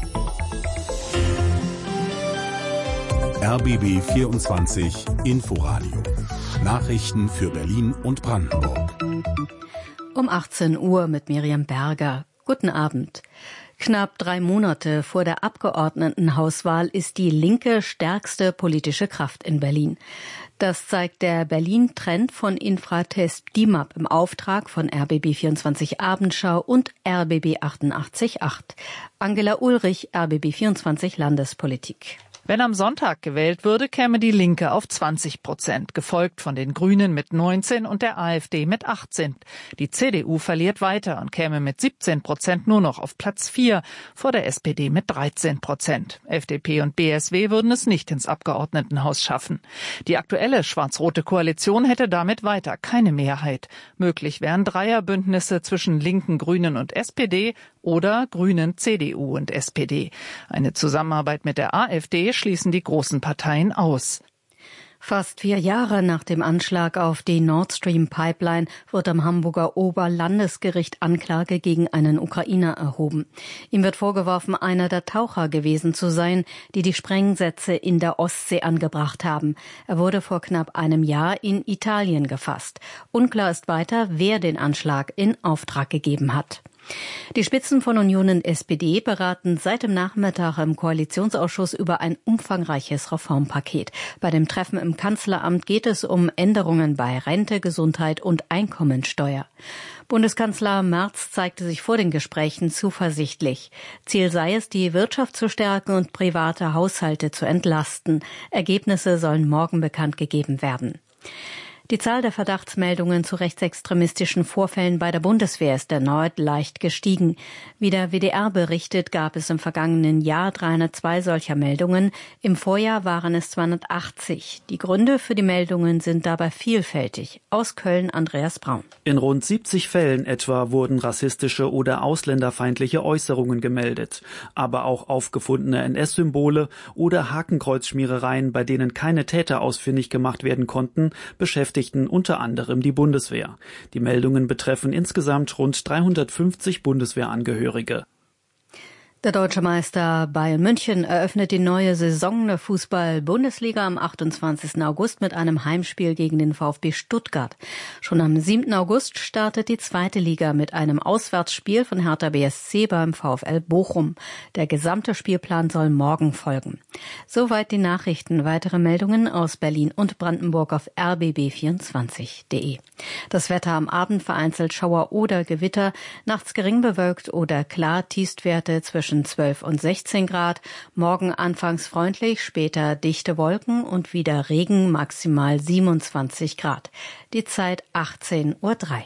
R B B vierundzwanzig Inforadio. Nachrichten für Berlin und Brandenburg. Um achtzehn Uhr mit Miriam Berger. Guten Abend. Knapp drei Monate vor der Abgeordnetenhauswahl ist die Linke stärkste politische Kraft in Berlin. Das zeigt der Berlin-Trend von Infratest D I M A P im Auftrag von R B B vierundzwanzig Abendschau und R B B achtundachtzig Komma acht. Angela Ulrich, R B B vierundzwanzig Landespolitik. Wenn am Sonntag gewählt würde, käme die Linke auf zwanzig Prozent, gefolgt von den Grünen mit neunzehn und der AfD mit achtzehn. Die C D U verliert weiter und käme mit siebzehn Prozent nur noch auf Platz vier, vor der S P D mit dreizehn Prozent. F D P und B S W würden es nicht ins Abgeordnetenhaus schaffen. Die aktuelle schwarz-rote Koalition hätte damit weiter keine Mehrheit. Möglich wären Dreierbündnisse zwischen Linken, Grünen und S P D oder Grünen, C D U und S P D. Eine Zusammenarbeit mit der AfD schließen die großen Parteien aus. Fast vier Jahre nach dem Anschlag auf die Nord Stream Pipeline wird am Hamburger Oberlandesgericht Anklage gegen einen Ukrainer erhoben. Ihm wird vorgeworfen, einer der Taucher gewesen zu sein, die die Sprengsätze in der Ostsee angebracht haben. Er wurde vor knapp einem Jahr in Italien gefasst. Unklar ist weiter, wer den Anschlag in Auftrag gegeben hat. Die Spitzen von Union und S P D beraten seit dem Nachmittag im Koalitionsausschuss über ein umfangreiches Reformpaket. Bei dem Treffen im Kanzleramt geht es um Änderungen bei Rente, Gesundheit und Einkommensteuer. Bundeskanzler Merz zeigte sich vor den Gesprächen zuversichtlich. Ziel sei es, die Wirtschaft zu stärken und private Haushalte zu entlasten. Ergebnisse sollen morgen bekannt gegeben werden. Die Zahl der Verdachtsmeldungen zu rechtsextremistischen Vorfällen bei der Bundeswehr ist erneut leicht gestiegen. Wie der W D R berichtet, gab es im vergangenen Jahr dreihundertzwei solcher Meldungen. Im Vorjahr waren es zweihundertachtzig. Die Gründe für die Meldungen sind dabei vielfältig. Aus Köln Andreas Braun. In rund siebzig Fällen etwa wurden rassistische oder ausländerfeindliche Äußerungen gemeldet. Aber auch aufgefundene N S-Symbole oder Hakenkreuzschmierereien, bei denen keine Täter ausfindig gemacht werden konnten, beschäftigten unter anderem die Bundeswehr. Die Meldungen betreffen insgesamt rund dreihundertfünfzig Bundeswehrangehörige. Der deutsche Meister Bayern München eröffnet die neue Saison der Fußball-Bundesliga am achtundzwanzigsten August mit einem Heimspiel gegen den VfB Stuttgart. Schon am siebten August startet die zweite Liga mit einem Auswärtsspiel von Hertha B S C beim VfL Bochum. Der gesamte Spielplan soll morgen folgen. Soweit die Nachrichten. Weitere Meldungen aus Berlin und Brandenburg auf r b b vierundzwanzig punkt de. Das Wetter am Abend vereinzelt Schauer oder Gewitter, nachts gering bewölkt oder klar, Tiefstwerte zwischen zwölf und sechzehn Grad. Morgen anfangs freundlich, später dichte Wolken und wieder Regen, maximal siebenundzwanzig Grad. Die Zeit achtzehn Uhr drei.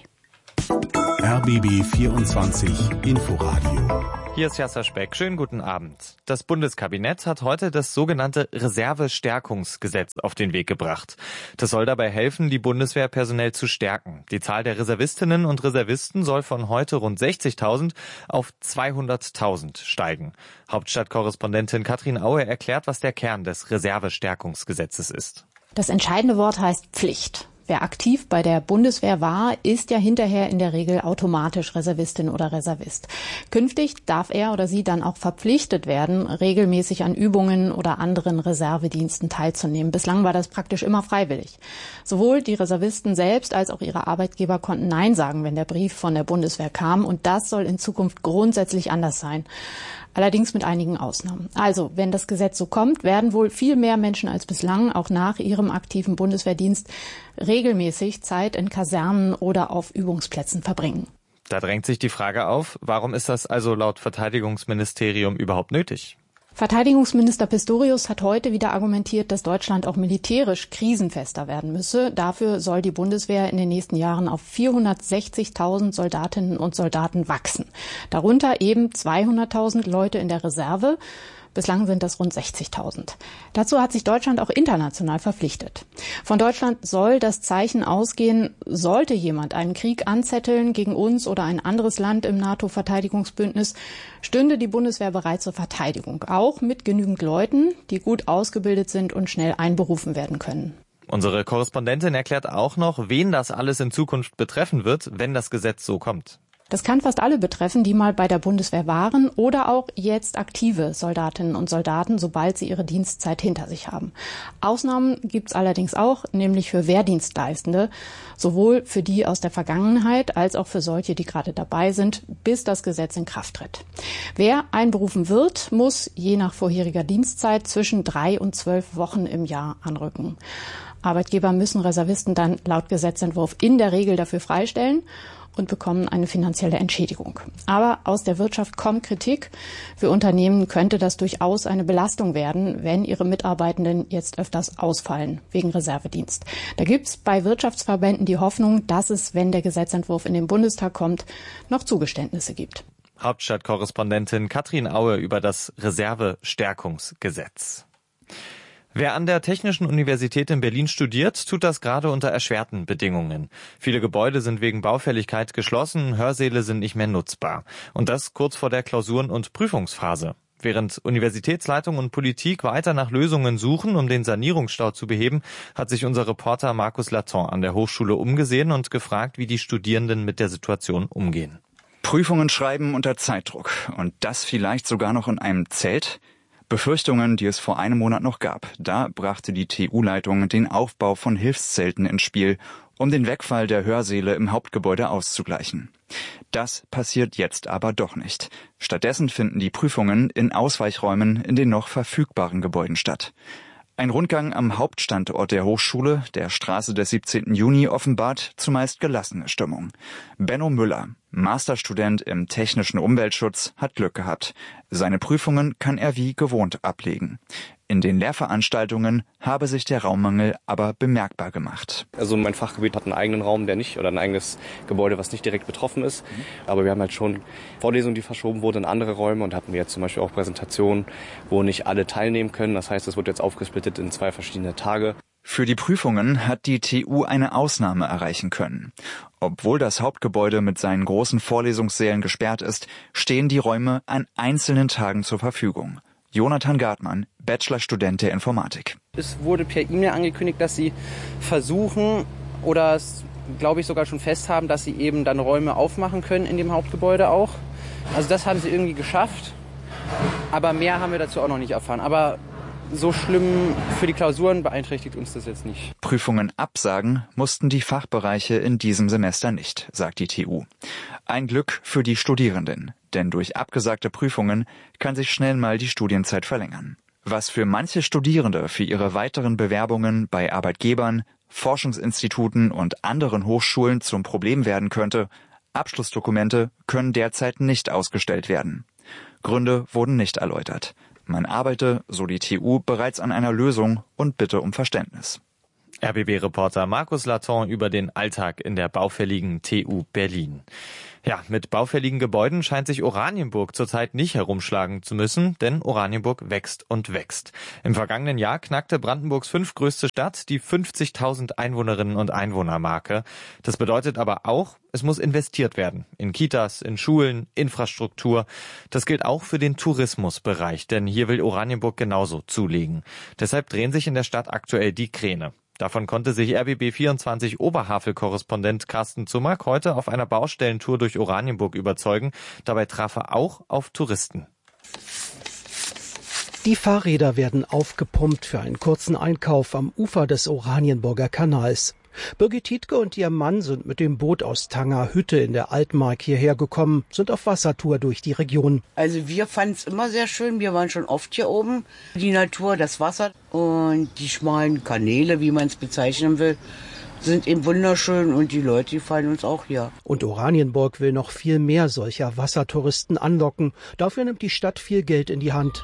R B B vierundzwanzig Inforadio. Hier ist Jasser Speck. Schönen guten Abend. Das Bundeskabinett hat heute das sogenannte Reservestärkungsgesetz auf den Weg gebracht. Das soll dabei helfen, die Bundeswehr personell zu stärken. Die Zahl der Reservistinnen und Reservisten soll von heute rund sechzigtausend auf zweihunderttausend steigen. Hauptstadtkorrespondentin Katrin Aue erklärt, was der Kern des Reservestärkungsgesetzes ist. Das entscheidende Wort heißt Pflicht. Wer aktiv bei der Bundeswehr war, ist ja hinterher in der Regel automatisch Reservistin oder Reservist. Künftig darf er oder sie dann auch verpflichtet werden, regelmäßig an Übungen oder anderen Reservediensten teilzunehmen. Bislang war das praktisch immer freiwillig. Sowohl die Reservisten selbst als auch ihre Arbeitgeber konnten Nein sagen, wenn der Brief von der Bundeswehr kam. Und das soll in Zukunft grundsätzlich anders sein. Allerdings mit einigen Ausnahmen. Also, wenn das Gesetz so kommt, werden wohl viel mehr Menschen als bislang auch nach ihrem aktiven Bundeswehrdienst regelmäßig Zeit in Kasernen oder auf Übungsplätzen verbringen. Da drängt sich die Frage auf, warum ist das also laut Verteidigungsministerium überhaupt nötig? Verteidigungsminister Pistorius hat heute wieder argumentiert, dass Deutschland auch militärisch krisenfester werden müsse. Dafür soll die Bundeswehr in den nächsten Jahren auf vierhundertsechzigtausend Soldatinnen und Soldaten wachsen. Darunter eben zweihunderttausend Leute in der Reserve. Bislang sind das rund sechzigtausend. Dazu hat sich Deutschland auch international verpflichtet. Von Deutschland soll das Zeichen ausgehen, sollte jemand einen Krieg anzetteln gegen uns oder ein anderes Land im NATO-Verteidigungsbündnis, stünde die Bundeswehr bereit zur Verteidigung. Auch mit genügend Leuten, die gut ausgebildet sind und schnell einberufen werden können. Unsere Korrespondentin erklärt auch noch, wen das alles in Zukunft betreffen wird, wenn das Gesetz so kommt. Das kann fast alle betreffen, die mal bei der Bundeswehr waren oder auch jetzt aktive Soldatinnen und Soldaten, sobald sie ihre Dienstzeit hinter sich haben. Ausnahmen gibt's allerdings auch, nämlich für Wehrdienstleistende, sowohl für die aus der Vergangenheit als auch für solche, die gerade dabei sind, bis das Gesetz in Kraft tritt. Wer einberufen wird, muss je nach vorheriger Dienstzeit zwischen drei und zwölf Wochen im Jahr anrücken. Arbeitgeber müssen Reservisten dann laut Gesetzentwurf in der Regel dafür freistellen und bekommen eine finanzielle Entschädigung. Aber aus der Wirtschaft kommt Kritik. Für Unternehmen könnte das durchaus eine Belastung werden, wenn ihre Mitarbeitenden jetzt öfters ausfallen wegen Reservedienst. Da gibt's bei Wirtschaftsverbänden die Hoffnung, dass es, wenn der Gesetzentwurf in den Bundestag kommt, noch Zugeständnisse gibt. Hauptstadtkorrespondentin Katrin Aue über das Reservestärkungsgesetz. Wer an der Technischen Universität in Berlin studiert, tut das gerade unter erschwerten Bedingungen. Viele Gebäude sind wegen Baufälligkeit geschlossen, Hörsäle sind nicht mehr nutzbar. Und das kurz vor der Klausuren- und Prüfungsphase. Während Universitätsleitung und Politik weiter nach Lösungen suchen, um den Sanierungsstau zu beheben, hat sich unser Reporter Markus Laton an der Hochschule umgesehen und gefragt, wie die Studierenden mit der Situation umgehen. Prüfungen schreiben unter Zeitdruck. Und das vielleicht sogar noch in einem Zelt? Befürchtungen, die es vor einem Monat noch gab. Da brachte die T U-Leitung den Aufbau von Hilfszelten ins Spiel, um den Wegfall der Hörsäle im Hauptgebäude auszugleichen. Das passiert jetzt aber doch nicht. Stattdessen finden die Prüfungen in Ausweichräumen in den noch verfügbaren Gebäuden statt. Ein Rundgang am Hauptstandort der Hochschule, der Straße des siebzehnten Juni, offenbart zumeist gelassene Stimmung. Benno Müller, Masterstudent im technischen Umweltschutz, hat Glück gehabt. Seine Prüfungen kann er wie gewohnt ablegen. In den Lehrveranstaltungen habe sich der Raummangel aber bemerkbar gemacht. Also mein Fachgebiet hat einen eigenen Raum, der nicht, oder ein eigenes Gebäude, was nicht direkt betroffen ist. Aber wir haben halt schon Vorlesungen, die verschoben wurden in andere Räume, und hatten wir jetzt zum Beispiel auch Präsentationen, wo nicht alle teilnehmen können. Das heißt, es wird jetzt aufgesplittet in zwei verschiedene Tage. Für die Prüfungen hat die T U eine Ausnahme erreichen können. Obwohl das Hauptgebäude mit seinen großen Vorlesungssälen gesperrt ist, stehen die Räume an einzelnen Tagen zur Verfügung. Jonathan Gartmann, Bachelorstudent der Informatik. Es wurde per E-Mail angekündigt, dass sie versuchen oder glaube ich sogar schon fest haben, dass sie eben dann Räume aufmachen können in dem Hauptgebäude auch. Also das haben sie irgendwie geschafft. Aber mehr haben wir dazu auch noch nicht erfahren. Aber so schlimm für die Klausuren beeinträchtigt uns das jetzt nicht. Prüfungen absagen mussten die Fachbereiche in diesem Semester nicht, sagt die T U. Ein Glück für die Studierenden, denn durch abgesagte Prüfungen kann sich schnell mal die Studienzeit verlängern. Was für manche Studierende für ihre weiteren Bewerbungen bei Arbeitgebern, Forschungsinstituten und anderen Hochschulen zum Problem werden könnte: Abschlussdokumente können derzeit nicht ausgestellt werden. Gründe wurden nicht erläutert. Man arbeite, so die T U, bereits an einer Lösung und bitte um Verständnis. R B B-Reporter Markus Laton über den Alltag in der baufälligen T U Berlin. Ja, mit baufälligen Gebäuden scheint sich Oranienburg zurzeit nicht herumschlagen zu müssen, denn Oranienburg wächst und wächst. Im vergangenen Jahr knackte Brandenburgs fünftgrößte Stadt die fünfzigtausend Einwohnerinnen und Einwohner-Marke. Das bedeutet aber auch, es muss investiert werden. In Kitas, in Schulen, Infrastruktur. Das gilt auch für den Tourismusbereich, denn hier will Oranienburg genauso zulegen. Deshalb drehen sich in der Stadt aktuell die Kräne. Davon konnte sich R B B vierundzwanzig Oberhavel-Korrespondent Carsten Zumack heute auf einer Baustellentour durch Oranienburg überzeugen. Dabei traf er auch auf Touristen. Die Fahrräder werden aufgepumpt für einen kurzen Einkauf am Ufer des Oranienburger Kanals. Birgit Tietke und ihr Mann sind mit dem Boot aus Tangerhütte in der Altmark hierher gekommen, sind auf Wassertour durch die Region. Also wir fanden es immer sehr schön, wir waren schon oft hier oben. Die Natur, das Wasser und die schmalen Kanäle, wie man es bezeichnen will, sind eben wunderschön und die Leute, die fallen uns auch hier. Und Oranienburg will noch viel mehr solcher Wassertouristen anlocken. Dafür nimmt die Stadt viel Geld in die Hand.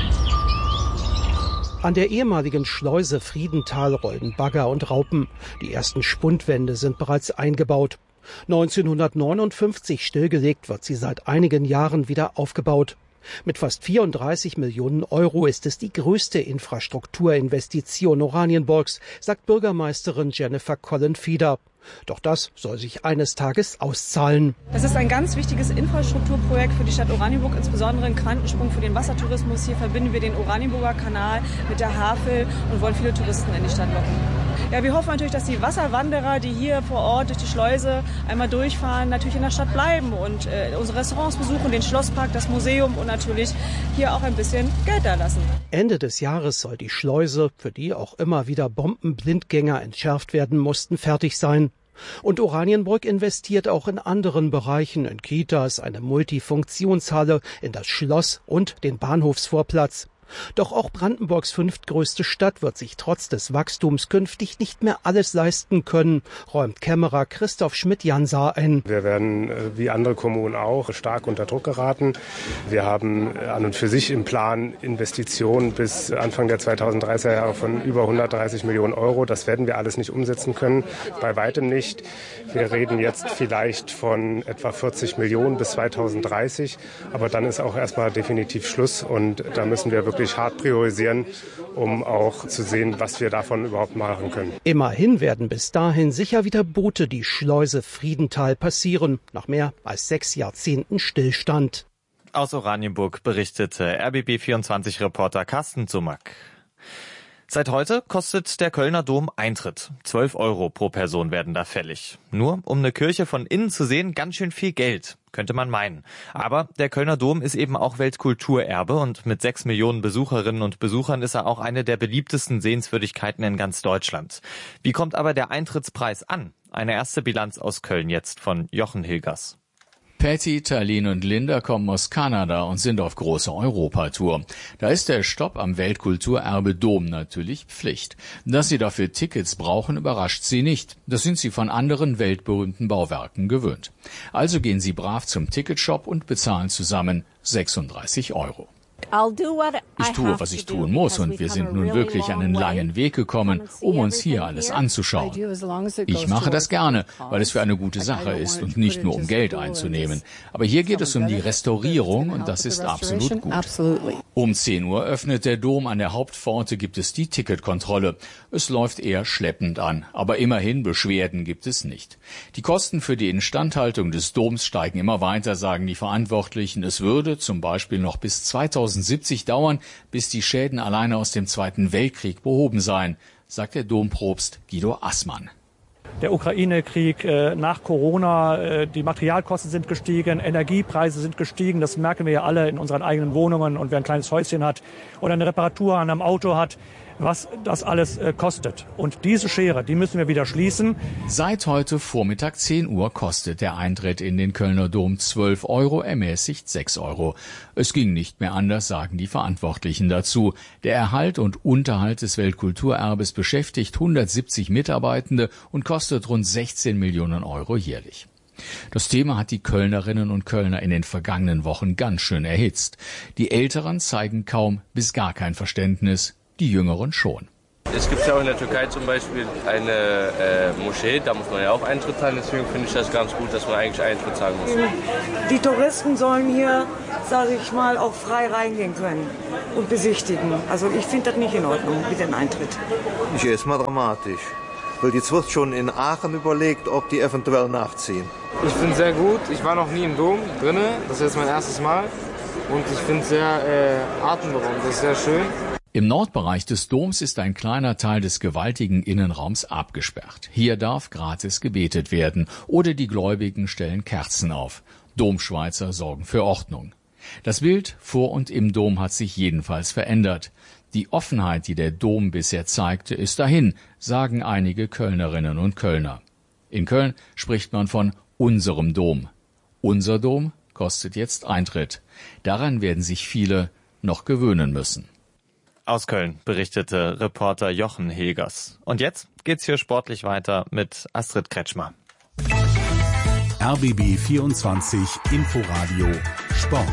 An der ehemaligen Schleuse Friedenthal rollen Bagger und Raupen. Die ersten Spundwände sind bereits eingebaut. neunzehnhundertneunundfünfzig stillgelegt, wird sie seit einigen Jahren wieder aufgebaut. Mit fast vierunddreißig Millionen Euro ist es die größte Infrastrukturinvestition Oranienburgs, sagt Bürgermeisterin Jennifer Collen-Fieder. Doch das soll sich eines Tages auszahlen. Das ist ein ganz wichtiges Infrastrukturprojekt für die Stadt Oranienburg, insbesondere ein Quantensprung für den Wassertourismus. Hier verbinden wir den Oranienburger Kanal mit der Havel und wollen viele Touristen in die Stadt locken. Ja, wir hoffen natürlich, dass die Wasserwanderer, die hier vor Ort durch die Schleuse einmal durchfahren, natürlich in der Stadt bleiben und äh, unsere Restaurants besuchen, den Schlosspark, das Museum und natürlich hier auch ein bisschen Geld da lassen. Ende des Jahres soll die Schleuse, für die auch immer wieder Bombenblindgänger entschärft werden mussten, fertig sein. Und Oranienburg investiert auch in anderen Bereichen, in Kitas, eine Multifunktionshalle, in das Schloss und den Bahnhofsvorplatz. Doch auch Brandenburgs fünftgrößte Stadt wird sich trotz des Wachstums künftig nicht mehr alles leisten können, räumt Kämmerer Christoph Schmidt-Jansar ein. Wir werden, wie andere Kommunen auch, stark unter Druck geraten. Wir haben an und für sich im Plan Investitionen bis Anfang der zweitausenddreißiger Jahre von über hundertdreißig Millionen Euro. Das werden wir alles nicht umsetzen können, bei weitem nicht. Wir reden jetzt vielleicht von etwa vierzig Millionen bis zweitausenddreißig, aber dann ist auch erstmal definitiv Schluss und da müssen wir wirklich hart priorisieren, um auch zu sehen, was wir davon überhaupt machen können. Immerhin werden bis dahin sicher wieder Boote die Schleuse Friedenthal passieren, nach mehr als sechs Jahrzehnten Stillstand. Aus Oranienburg berichtete R B B vierundzwanzig-Reporter Carsten Zumack. Seit heute kostet der Kölner Dom Eintritt. zwölf Euro pro Person werden da fällig. Nur, um eine Kirche von innen zu sehen, ganz schön viel Geld, könnte man meinen. Aber der Kölner Dom ist eben auch Weltkulturerbe und mit sechs Millionen Besucherinnen und Besuchern ist er auch eine der beliebtesten Sehenswürdigkeiten in ganz Deutschland. Wie kommt aber der Eintrittspreis an? Eine erste Bilanz aus Köln jetzt von Jochen Hilgers. Patty, Talin und Linda kommen aus Kanada und sind auf großer Europatour. Da ist der Stopp am Weltkulturerbe Dom natürlich Pflicht. Dass sie dafür Tickets brauchen, überrascht sie nicht. Das sind sie von anderen weltberühmten Bauwerken gewöhnt. Also gehen sie brav zum Ticketshop und bezahlen zusammen sechsunddreißig Euro. Ich tue, was ich tun muss, und wir sind nun wirklich einen langen Weg gekommen, um uns hier alles anzuschauen. Ich mache das gerne, weil es für eine gute Sache ist und nicht nur um Geld einzunehmen. Aber hier geht es um die Restaurierung und das ist absolut gut. Um zehn Uhr öffnet der Dom, an der Hauptpforte gibt es die Ticketkontrolle. Es läuft eher schleppend an, aber immerhin Beschwerden gibt es nicht. Die Kosten für die Instandhaltung des Doms steigen immer weiter, sagen die Verantwortlichen. Es würde zum Beispiel noch bis zweitausendsiebzig dauern, bis die Schäden alleine aus dem Zweiten Weltkrieg behoben seien, sagt der Dompropst Guido Assmann. der Ukraine-Krieg, nach Corona, die Materialkosten sind gestiegen, Energiepreise sind gestiegen, das merken wir ja alle in unseren eigenen Wohnungen und wer ein kleines Häuschen hat oder eine Reparatur an einem Auto hat, was das alles äh, kostet. Und diese Schere, die müssen wir wieder schließen. Seit heute Vormittag zehn Uhr kostet der Eintritt in den Kölner Dom zwölf Euro, ermäßigt sechs Euro. Es ging nicht mehr anders, sagen die Verantwortlichen dazu. Der Erhalt und Unterhalt des Weltkulturerbes beschäftigt hundertsiebzig Mitarbeitende und kostet rund sechzehn Millionen Euro jährlich. Das Thema hat die Kölnerinnen und Kölner in den vergangenen Wochen ganz schön erhitzt. Die Älteren zeigen kaum bis gar kein Verständnis, die Jüngeren schon. Es gibt ja auch in der Türkei zum Beispiel eine äh, Moschee, da muss man ja auch Eintritt zahlen, deswegen finde ich das ganz gut, dass man eigentlich Eintritt zahlen muss. Die Touristen sollen hier, sage ich mal, auch frei reingehen können und besichtigen. Also ich finde das nicht in Ordnung mit dem Eintritt. Ich erstmal dramatisch, weil jetzt wird schon in Aachen überlegt, ob die eventuell nachziehen. Ich finde es sehr gut, ich war noch nie im Dom drin, das ist jetzt mein erstes Mal und ich finde es sehr äh, atemberaubend, das ist sehr schön. Im Nordbereich des Doms ist ein kleiner Teil des gewaltigen Innenraums abgesperrt. Hier darf gratis gebetet werden oder die Gläubigen stellen Kerzen auf. Domschweizer sorgen für Ordnung. Das Bild vor und im Dom hat sich jedenfalls verändert. Die Offenheit, die der Dom bisher zeigte, ist dahin, sagen einige Kölnerinnen und Kölner. In Köln spricht man von unserem Dom. Unser Dom kostet jetzt Eintritt. Daran werden sich viele noch gewöhnen müssen. Aus Köln berichtete Reporter Jochen Hilgers. Und jetzt geht's hier sportlich weiter mit Astrid Kretschmer. R B B vierundzwanzig Inforadio Sport.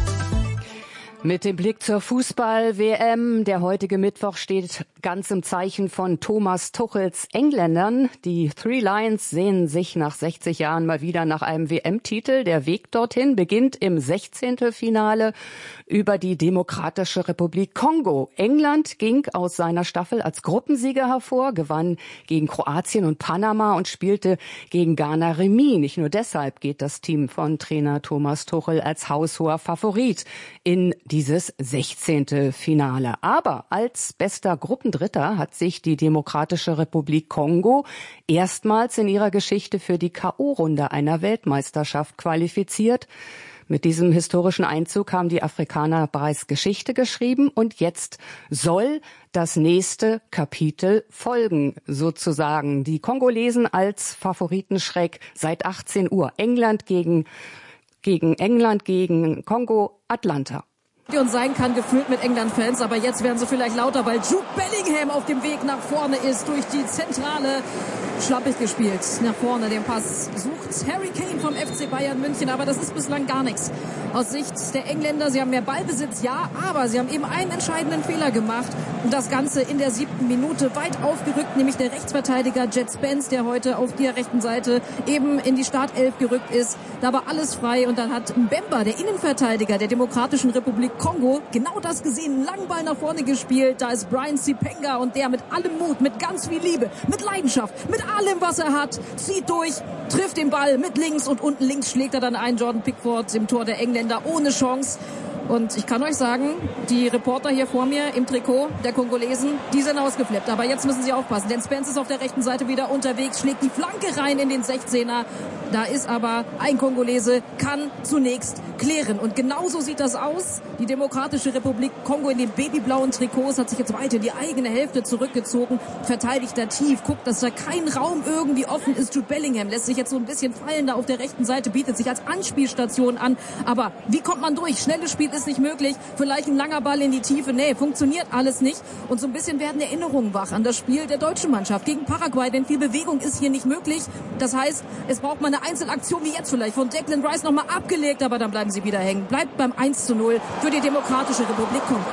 Mit dem Blick zur Fußball-W M. Der heutige Mittwoch steht ganz im Zeichen von Thomas Tuchels Engländern. Die Three Lions sehnen sich nach sechzig Jahren mal wieder nach einem W M-Titel. Der Weg dorthin beginnt im Sechzehntelfinale über die Demokratische Republik Kongo. England ging aus seiner Staffel als Gruppensieger hervor, gewann gegen Kroatien und Panama und spielte gegen Ghana Remis. Nicht nur deshalb geht das Team von Trainer Thomas Tuchel als haushoher Favorit in dieses Sechzehntelfinale. Aber als bester Gruppendritter hat sich die Demokratische Republik Kongo erstmals in ihrer Geschichte für die K O-Runde einer Weltmeisterschaft qualifiziert. Mit diesem historischen Einzug haben die Afrikaner bereits Geschichte geschrieben und jetzt soll das nächste Kapitel folgen, sozusagen. Die Kongolesen als Favoritenschreck seit achtzehn Uhr. England gegen, gegen England gegen Kongo, Atlanta. Und sein kann, gefühlt mit England-Fans, aber jetzt werden sie vielleicht lauter, weil Jude Bellingham auf dem Weg nach vorne ist, durch die Zentrale, schlappig gespielt, nach vorne, den Pass sucht Harry Kane vom F C Bayern München, aber das ist bislang gar nichts. Aus Sicht der Engländer, sie haben mehr Ballbesitz, ja, aber sie haben eben einen entscheidenden Fehler gemacht und das Ganze in der siebten Minute weit aufgerückt, nämlich der Rechtsverteidiger Jet Spence, der heute auf der rechten Seite eben in die Startelf gerückt ist, da war alles frei und dann hat Mbemba, der Innenverteidiger der Demokratischen Republik Kongo, genau das gesehen, einen langen Ball nach vorne gespielt. Da ist Brian Sipenga und der mit allem Mut, mit ganz viel Liebe, mit Leidenschaft, mit allem, was er hat, zieht durch, trifft den Ball mit links und unten links schlägt er dann ein. Jordan Pickford im Tor der Engländer ohne Chance. Und ich kann euch sagen, die Reporter hier vor mir im Trikot der Kongolesen, die sind ausgeflippt. Aber jetzt müssen sie aufpassen, denn Spence ist auf der rechten Seite wieder unterwegs, schlägt die Flanke rein in den sechzehner. Da ist aber ein Kongolese, kann zunächst klären. Und genauso sieht das aus. Die Demokratische Republik Kongo in den babyblauen Trikots hat sich jetzt weiter in die eigene Hälfte zurückgezogen, verteidigt da tief, guckt, dass da kein Raum irgendwie offen ist. Jude Bellingham lässt sich jetzt so ein bisschen fallen da auf der rechten Seite, bietet sich als Anspielstation an. Aber wie kommt man durch? Schnelles Spiel ist nicht möglich. Vielleicht ein langer Ball in die Tiefe. Nee, funktioniert alles nicht. Und so ein bisschen werden Erinnerungen wach an das Spiel der deutschen Mannschaft gegen Paraguay, denn viel Bewegung ist hier nicht möglich. Das heißt, es braucht mal eine Einzelaktion wie jetzt vielleicht von Declan Rice nochmal abgelegt, aber dann bleiben sie wieder hängen. Bleibt beim eins zu null für die Demokratische Republik Kongo.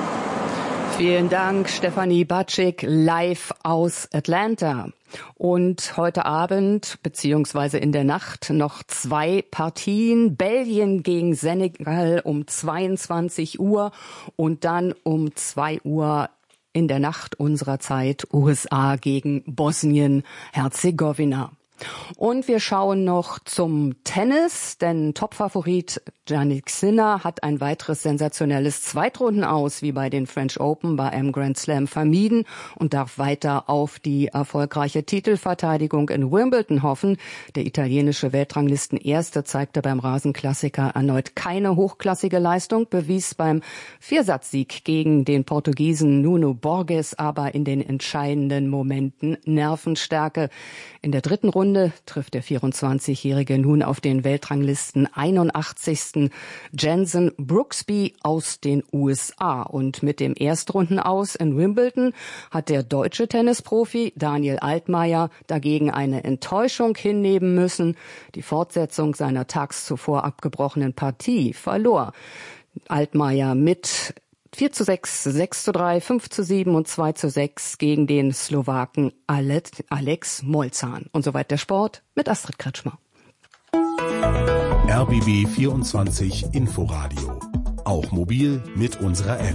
Vielen Dank, Stefanie Batschik, live aus Atlanta. Und heute Abend beziehungsweise in der Nacht noch zwei Partien. Belgien gegen Senegal um zweiundzwanzig Uhr und dann um zwei Uhr in der Nacht unserer Zeit U S A gegen Bosnien-Herzegowina. Und wir schauen noch zum Tennis, denn Topfavorit Jannik Sinner hat ein weiteres sensationelles Zweitrunden-Aus wie bei den French Open bei einem Grand Slam vermieden und darf weiter auf die erfolgreiche Titelverteidigung in Wimbledon hoffen. Der italienische Weltranglistenerste zeigte beim Rasenklassiker erneut keine hochklassige Leistung, bewies beim Viersatzsieg gegen den Portugiesen Nuno Borges aber in den entscheidenden Momenten Nervenstärke. In der dritten Runde trifft der vierundzwanzigjährige nun auf den Weltranglisten einundachtzigsten Jensen Brooksby aus den U S A. Und mit dem Erstrundenaus in Wimbledon hat der deutsche Tennisprofi Daniel Altmaier dagegen eine Enttäuschung hinnehmen müssen. Die Fortsetzung seiner tags zuvor abgebrochenen Partie verlor Altmaier mit vier zu sechs, sechs zu drei, fünf zu sieben und zwei zu sechs gegen den Slowaken Alex Molzan. Und soweit der Sport mit Astrid Kretschmer. R B B vierundzwanzig Inforadio. Auch mobil mit unserer App.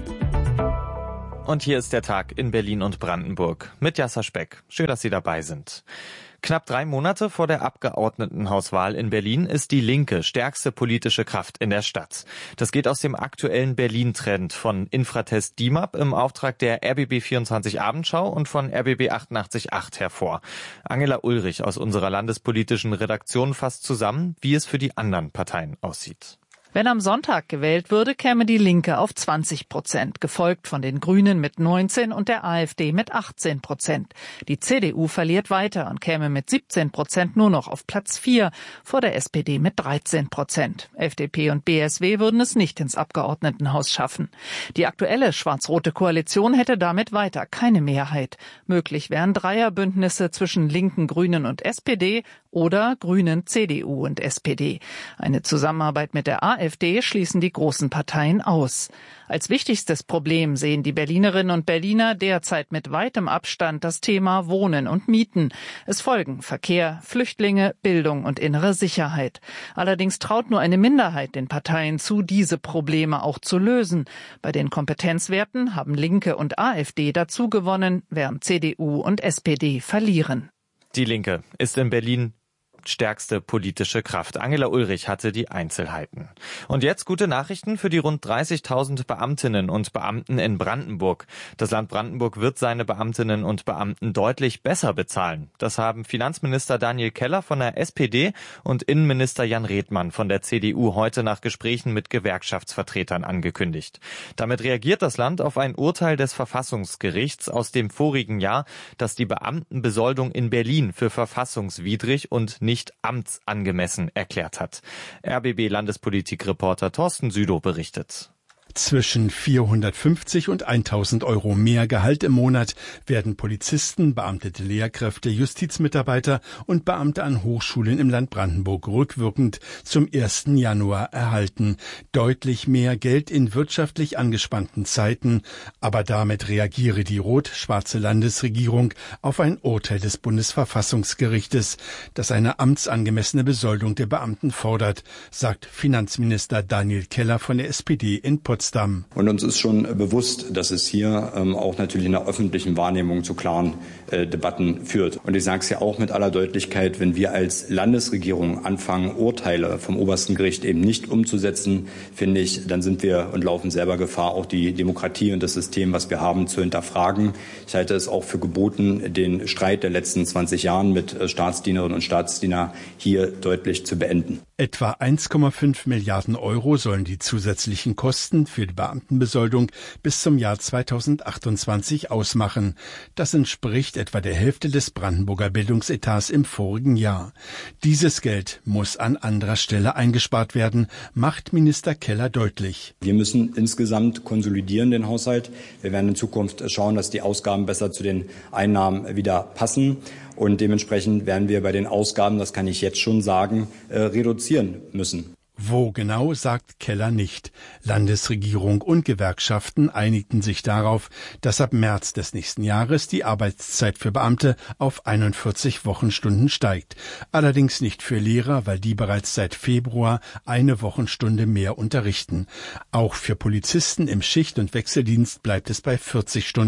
Und hier ist der Tag in Berlin und Brandenburg mit Jasser Speck. Schön, dass Sie dabei sind. Knapp drei Monate vor der Abgeordnetenhauswahl in Berlin ist die Linke stärkste politische Kraft in der Stadt. Das geht aus dem aktuellen Berlin-Trend von Infratest D I M A P im Auftrag der R B B vierundzwanzig Abendschau und von R B B achtundachtzig Komma acht hervor. Angela Ulrich aus unserer landespolitischen Redaktion fasst zusammen, wie es für die anderen Parteien aussieht. Wenn am Sonntag gewählt würde, käme die Linke auf zwanzig Prozent, gefolgt von den Grünen mit neunzehn und der AfD mit achtzehn Prozent. Die C D U verliert weiter und käme mit siebzehn Prozent nur noch auf Platz vier, vor der S P D mit dreizehn Prozent. F D P und B S W würden es nicht ins Abgeordnetenhaus schaffen. Die aktuelle schwarz-rote Koalition hätte damit weiter keine Mehrheit. Möglich wären Dreierbündnisse zwischen Linken, Grünen und S P D oder Grünen, C D U und S P D. Eine Zusammenarbeit mit der AfD schließen die großen Parteien aus. Als wichtigstes Problem sehen die Berlinerinnen und Berliner derzeit mit weitem Abstand das Thema Wohnen und Mieten. Es folgen Verkehr, Flüchtlinge, Bildung und innere Sicherheit. Allerdings traut nur eine Minderheit den Parteien zu, diese Probleme auch zu lösen. Bei den Kompetenzwerten haben Linke und AfD dazu gewonnen, während C D U und S P D verlieren. Die Linke ist in Berlin stärkste politische Kraft. Angela Ulrich hatte die Einzelheiten. Und jetzt gute Nachrichten für die rund dreißigtausend Beamtinnen und Beamten in Brandenburg. Das Land Brandenburg wird seine Beamtinnen und Beamten deutlich besser bezahlen. Das haben Finanzminister Daniel Keller von der S P D und Innenminister Jan Redmann von der C D U heute nach Gesprächen mit Gewerkschaftsvertretern angekündigt. Damit reagiert das Land auf ein Urteil des Verfassungsgerichts aus dem vorigen Jahr, das die Beamtenbesoldung in Berlin für verfassungswidrig und nicht nicht amtsangemessen erklärt hat. R B B-Landespolitik-Reporter Thorsten Südow berichtet. Zwischen vierhundertfünfzig und tausend Euro mehr Gehalt im Monat werden Polizisten, beamtete Lehrkräfte, Justizmitarbeiter und Beamte an Hochschulen im Land Brandenburg rückwirkend zum ersten Januar erhalten. Deutlich mehr Geld in wirtschaftlich angespannten Zeiten. Aber damit reagiere die rot-schwarze Landesregierung auf ein Urteil des Bundesverfassungsgerichtes, das eine amtsangemessene Besoldung der Beamten fordert, sagt Finanzminister Daniel Keller von der S P D in Potsdam. Und uns ist schon bewusst, dass es hier ähm, auch natürlich in der öffentlichen Wahrnehmung zu klaren äh, Debatten führt. Und ich sage es ja auch mit aller Deutlichkeit, wenn wir als Landesregierung anfangen, Urteile vom obersten Gericht eben nicht umzusetzen, finde ich, dann sind wir und laufen selber Gefahr, auch die Demokratie und das System, was wir haben, zu hinterfragen. Ich halte es auch für geboten, den Streit der letzten zwanzig Jahren mit äh, Staatsdienerinnen und Staatsdienern hier deutlich zu beenden. Etwa eins Komma fünf Milliarden Euro sollen die zusätzlichen Kosten für die Beamtenbesoldung bis zum Jahr zweitausendachtundzwanzig ausmachen. Das entspricht etwa der Hälfte des Brandenburger Bildungsetats im vorigen Jahr. Dieses Geld muss an anderer Stelle eingespart werden, macht Minister Keller deutlich. Wir müssen insgesamt konsolidieren den Haushalt. Wir werden in Zukunft schauen, dass die Ausgaben besser zu den Einnahmen wieder passen. Und dementsprechend werden wir bei den Ausgaben, das kann ich jetzt schon sagen, äh, reduzieren müssen. Wo genau, sagt Keller nicht. Landesregierung und Gewerkschaften einigten sich darauf, dass ab März des nächsten Jahres die Arbeitszeit für Beamte auf einundvierzig Wochenstunden steigt. Allerdings nicht für Lehrer, weil die bereits seit Februar eine Wochenstunde mehr unterrichten. Auch für Polizisten im Schicht- und Wechseldienst bleibt es bei vierzig Stunden.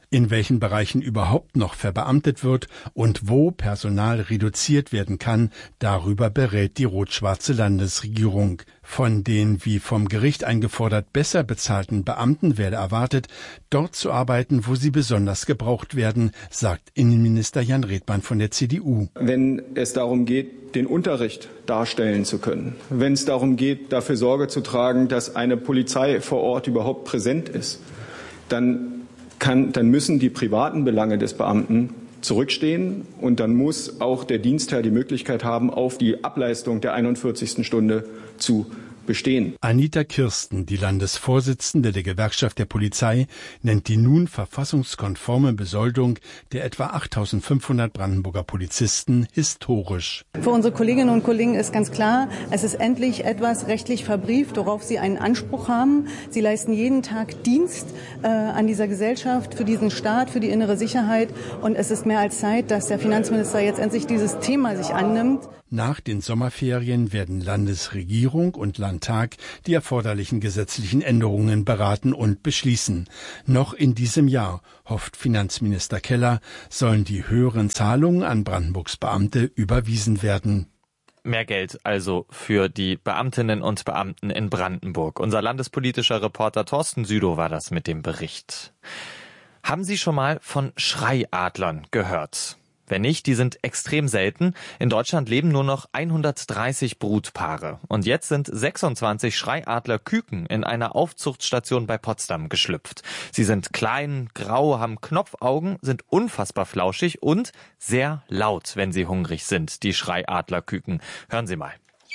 In welchen Bereichen überhaupt noch verbeamtet wird und wo Personal reduziert werden kann, darüber berät die rot-schwarze Landesregierung. Von den, wie vom Gericht eingefordert, besser bezahlten Beamten werde erwartet, dort zu arbeiten, wo sie besonders gebraucht werden, sagt Innenminister Jan Redmann von der C D U. Wenn es darum geht, den Unterricht darstellen zu können, wenn es darum geht, dafür Sorge zu tragen, dass eine Polizei vor Ort überhaupt präsent ist, dann kann, dann müssen die privaten Belange des Beamten zurückstehen und dann muss auch der Dienstherr die Möglichkeit haben, auf die Ableistung der einundvierzigsten Stunde zu bestehen. Anita Kirsten, die Landesvorsitzende der Gewerkschaft der Polizei, nennt die nun verfassungskonforme Besoldung der etwa achttausendfünfhundert Brandenburger Polizisten historisch. Für unsere Kolleginnen und Kollegen ist ganz klar, es ist endlich etwas rechtlich verbrieft, worauf sie einen Anspruch haben. Sie leisten jeden Tag Dienst äh, an dieser Gesellschaft, für diesen Staat, für die innere Sicherheit. Und es ist mehr als Zeit, dass der Finanzminister jetzt endlich dieses Thema sich annimmt. Nach den Sommerferien werden Landesregierung und Landtag die erforderlichen gesetzlichen Änderungen beraten und beschließen. Noch in diesem Jahr, hofft Finanzminister Keller, sollen die höheren Zahlungen an Brandenburgs Beamte überwiesen werden. Mehr Geld also für die Beamtinnen und Beamten in Brandenburg. Unser landespolitischer Reporter Thorsten Südow war das mit dem Bericht. Haben Sie schon mal von Schreiadlern gehört? Wenn nicht, die sind extrem selten. In Deutschland leben nur noch hundertdreißig Brutpaare. Und jetzt sind sechsundzwanzig Schreiadlerküken in einer Aufzuchtstation bei Potsdam geschlüpft. Sie sind klein, grau, haben Knopfaugen, sind unfassbar flauschig und sehr laut, wenn sie hungrig sind, die Schreiadlerküken. Hören Sie mal.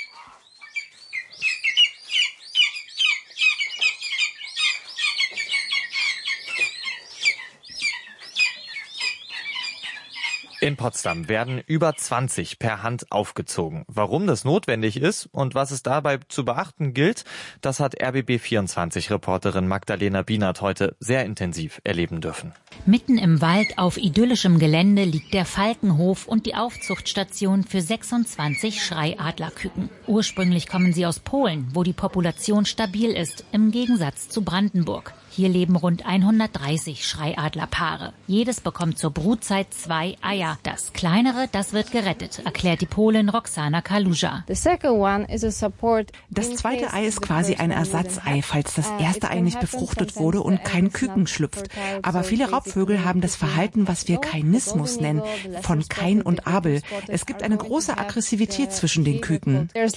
In Potsdam werden über zwanzig per Hand aufgezogen. Warum das notwendig ist und was es dabei zu beachten gilt, das hat R B B vierundzwanzig-Reporterin Magdalena Bienert heute sehr intensiv erleben dürfen. Mitten im Wald auf idyllischem Gelände liegt der Falkenhof und die Aufzuchtstation für sechsundzwanzig Schreiadlerküken. Ursprünglich kommen sie aus Polen, wo die Population stabil ist, im Gegensatz zu Brandenburg. Hier leben rund hundertdreißig Schreiadlerpaare. Jedes bekommt zur Brutzeit zwei Eier. Das kleinere, das wird gerettet, erklärt die Polin Roxana Kaluja. Das zweite Ei ist quasi ein Ersatzei, falls das erste Ei nicht befruchtet wurde und kein Küken schlüpft. Aber viele Raubvögel haben das Verhalten, was wir Kainismus nennen, von Kain und Abel. Es gibt eine große Aggressivität zwischen den Küken. Das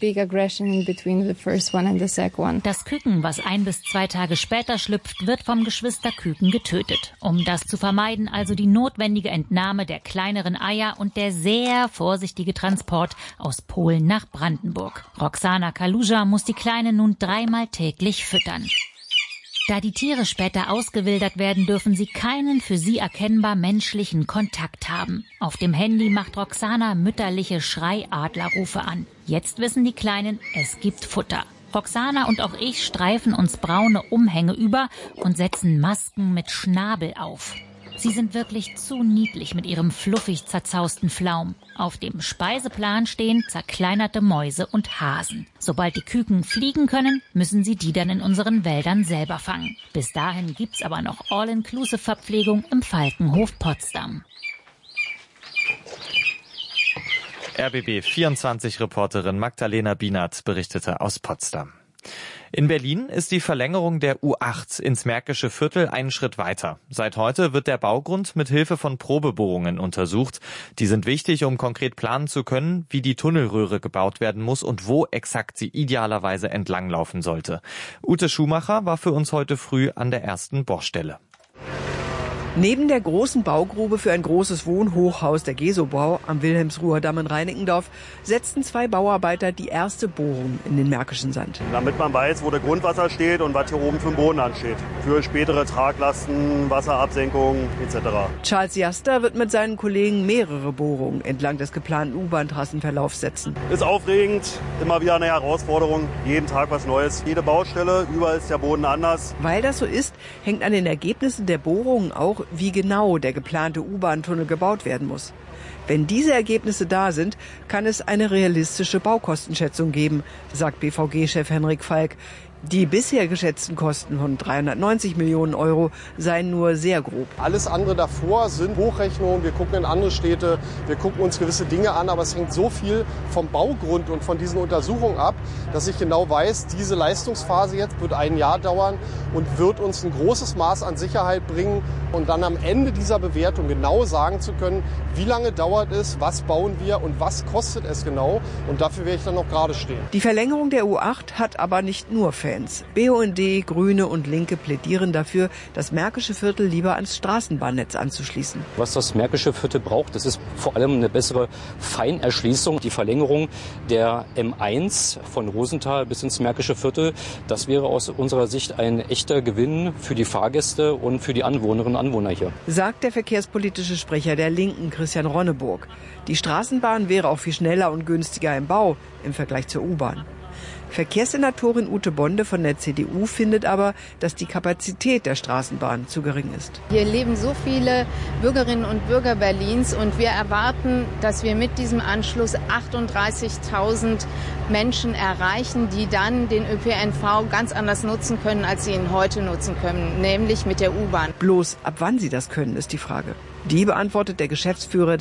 Küken, was ein bis zwei Tage später schlüpft, wird vom Geschwisterküken getötet. Um das zu vermeiden, also die notwendige Entnahme der kleineren Eier und der sehr vorsichtige Transport aus Polen nach Brandenburg. Roxana Kaluja muss die Kleinen nun dreimal täglich füttern. Da die Tiere später ausgewildert werden, dürfen sie keinen für sie erkennbar menschlichen Kontakt haben. Auf dem Handy macht Roxana mütterliche Schreiadlerrufe an. Jetzt wissen die Kleinen, es gibt Futter. Roxana und auch ich streifen uns braune Umhänge über und setzen Masken mit Schnabel auf. Sie sind wirklich zu niedlich mit ihrem fluffig zerzausten Flaum. Auf dem Speiseplan stehen zerkleinerte Mäuse und Hasen. Sobald die Küken fliegen können, müssen sie die dann in unseren Wäldern selber fangen. Bis dahin gibt's aber noch All-Inclusive-Verpflegung im Falkenhof Potsdam. R B B vierundzwanzig-Reporterin Magdalena Bienert berichtete aus Potsdam. In Berlin ist die Verlängerung der U acht ins Märkische Viertel einen Schritt weiter. Seit heute wird der Baugrund mit Hilfe von Probebohrungen untersucht. Die sind wichtig, um konkret planen zu können, wie die Tunnelröhre gebaut werden muss und wo exakt sie idealerweise entlanglaufen sollte. Ute Schumacher war für uns heute früh an der ersten Bohrstelle. Neben der großen Baugrube für ein großes Wohnhochhaus der Gesobau am Wilhelmsruher Damm in Reinickendorf setzten zwei Bauarbeiter die erste Bohrung in den Märkischen Sand. Damit man weiß, wo der Grundwasser steht und was hier oben für ein Boden ansteht. Für spätere Traglasten, Wasserabsenkung et cetera. Charles Jaster wird mit seinen Kollegen mehrere Bohrungen entlang des geplanten U-Bahn-Trassenverlaufs setzen. Ist aufregend, immer wieder eine Herausforderung, jeden Tag was Neues. Jede Baustelle, überall ist der Boden anders. Weil das so ist, hängt an den Ergebnissen der Bohrungen auch, wie genau der geplante U-Bahn-Tunnel gebaut werden muss. Wenn diese Ergebnisse da sind, kann es eine realistische Baukostenschätzung geben, sagt B V G-Chef Henrik Falk. Die bisher geschätzten Kosten von dreihundertneunzig Millionen Euro seien nur sehr grob. Alles andere davor sind Hochrechnungen. Wir gucken in andere Städte, wir gucken uns gewisse Dinge an, aber es hängt so viel vom Baugrund und von diesen Untersuchungen ab, dass ich genau weiß, diese Leistungsphase jetzt wird ein Jahr dauern und wird uns ein großes Maß an Sicherheit bringen und dann am Ende dieser Bewertung genau sagen zu können, wie lange dauert es, was bauen wir und was kostet es genau. Und dafür werde ich dann noch gerade stehen. Die Verlängerung der U acht hat aber nicht nur Fans. B U N D, Grüne und Linke plädieren dafür, das Märkische Viertel lieber ans Straßenbahnnetz anzuschließen. Was das Märkische Viertel braucht, das ist vor allem eine bessere Feinerschließung. Die Verlängerung der M eins von Rosenthal bis ins Märkische Viertel, das wäre aus unserer Sicht ein echter Gewinn für die Fahrgäste und für die Anwohnerinnen und Anwohner hier. Sagt der verkehrspolitische Sprecher der Linken, Christian Ronneburg. Die Straßenbahn wäre auch viel schneller und günstiger im Bau im Vergleich zur U-Bahn. Verkehrssenatorin Ute Bonde von der C D U findet aber, dass die Kapazität der Straßenbahn zu gering ist. Hier leben so viele Bürgerinnen und Bürger Berlins und wir erwarten, dass wir mit diesem Anschluss achtunddreißigtausend Menschen erreichen, die dann den Ö P N V ganz anders nutzen können, als sie ihn heute nutzen können, nämlich mit der U-Bahn. Bloß ab wann sie das können, ist die Frage. Die beantwortet der Geschäftsführer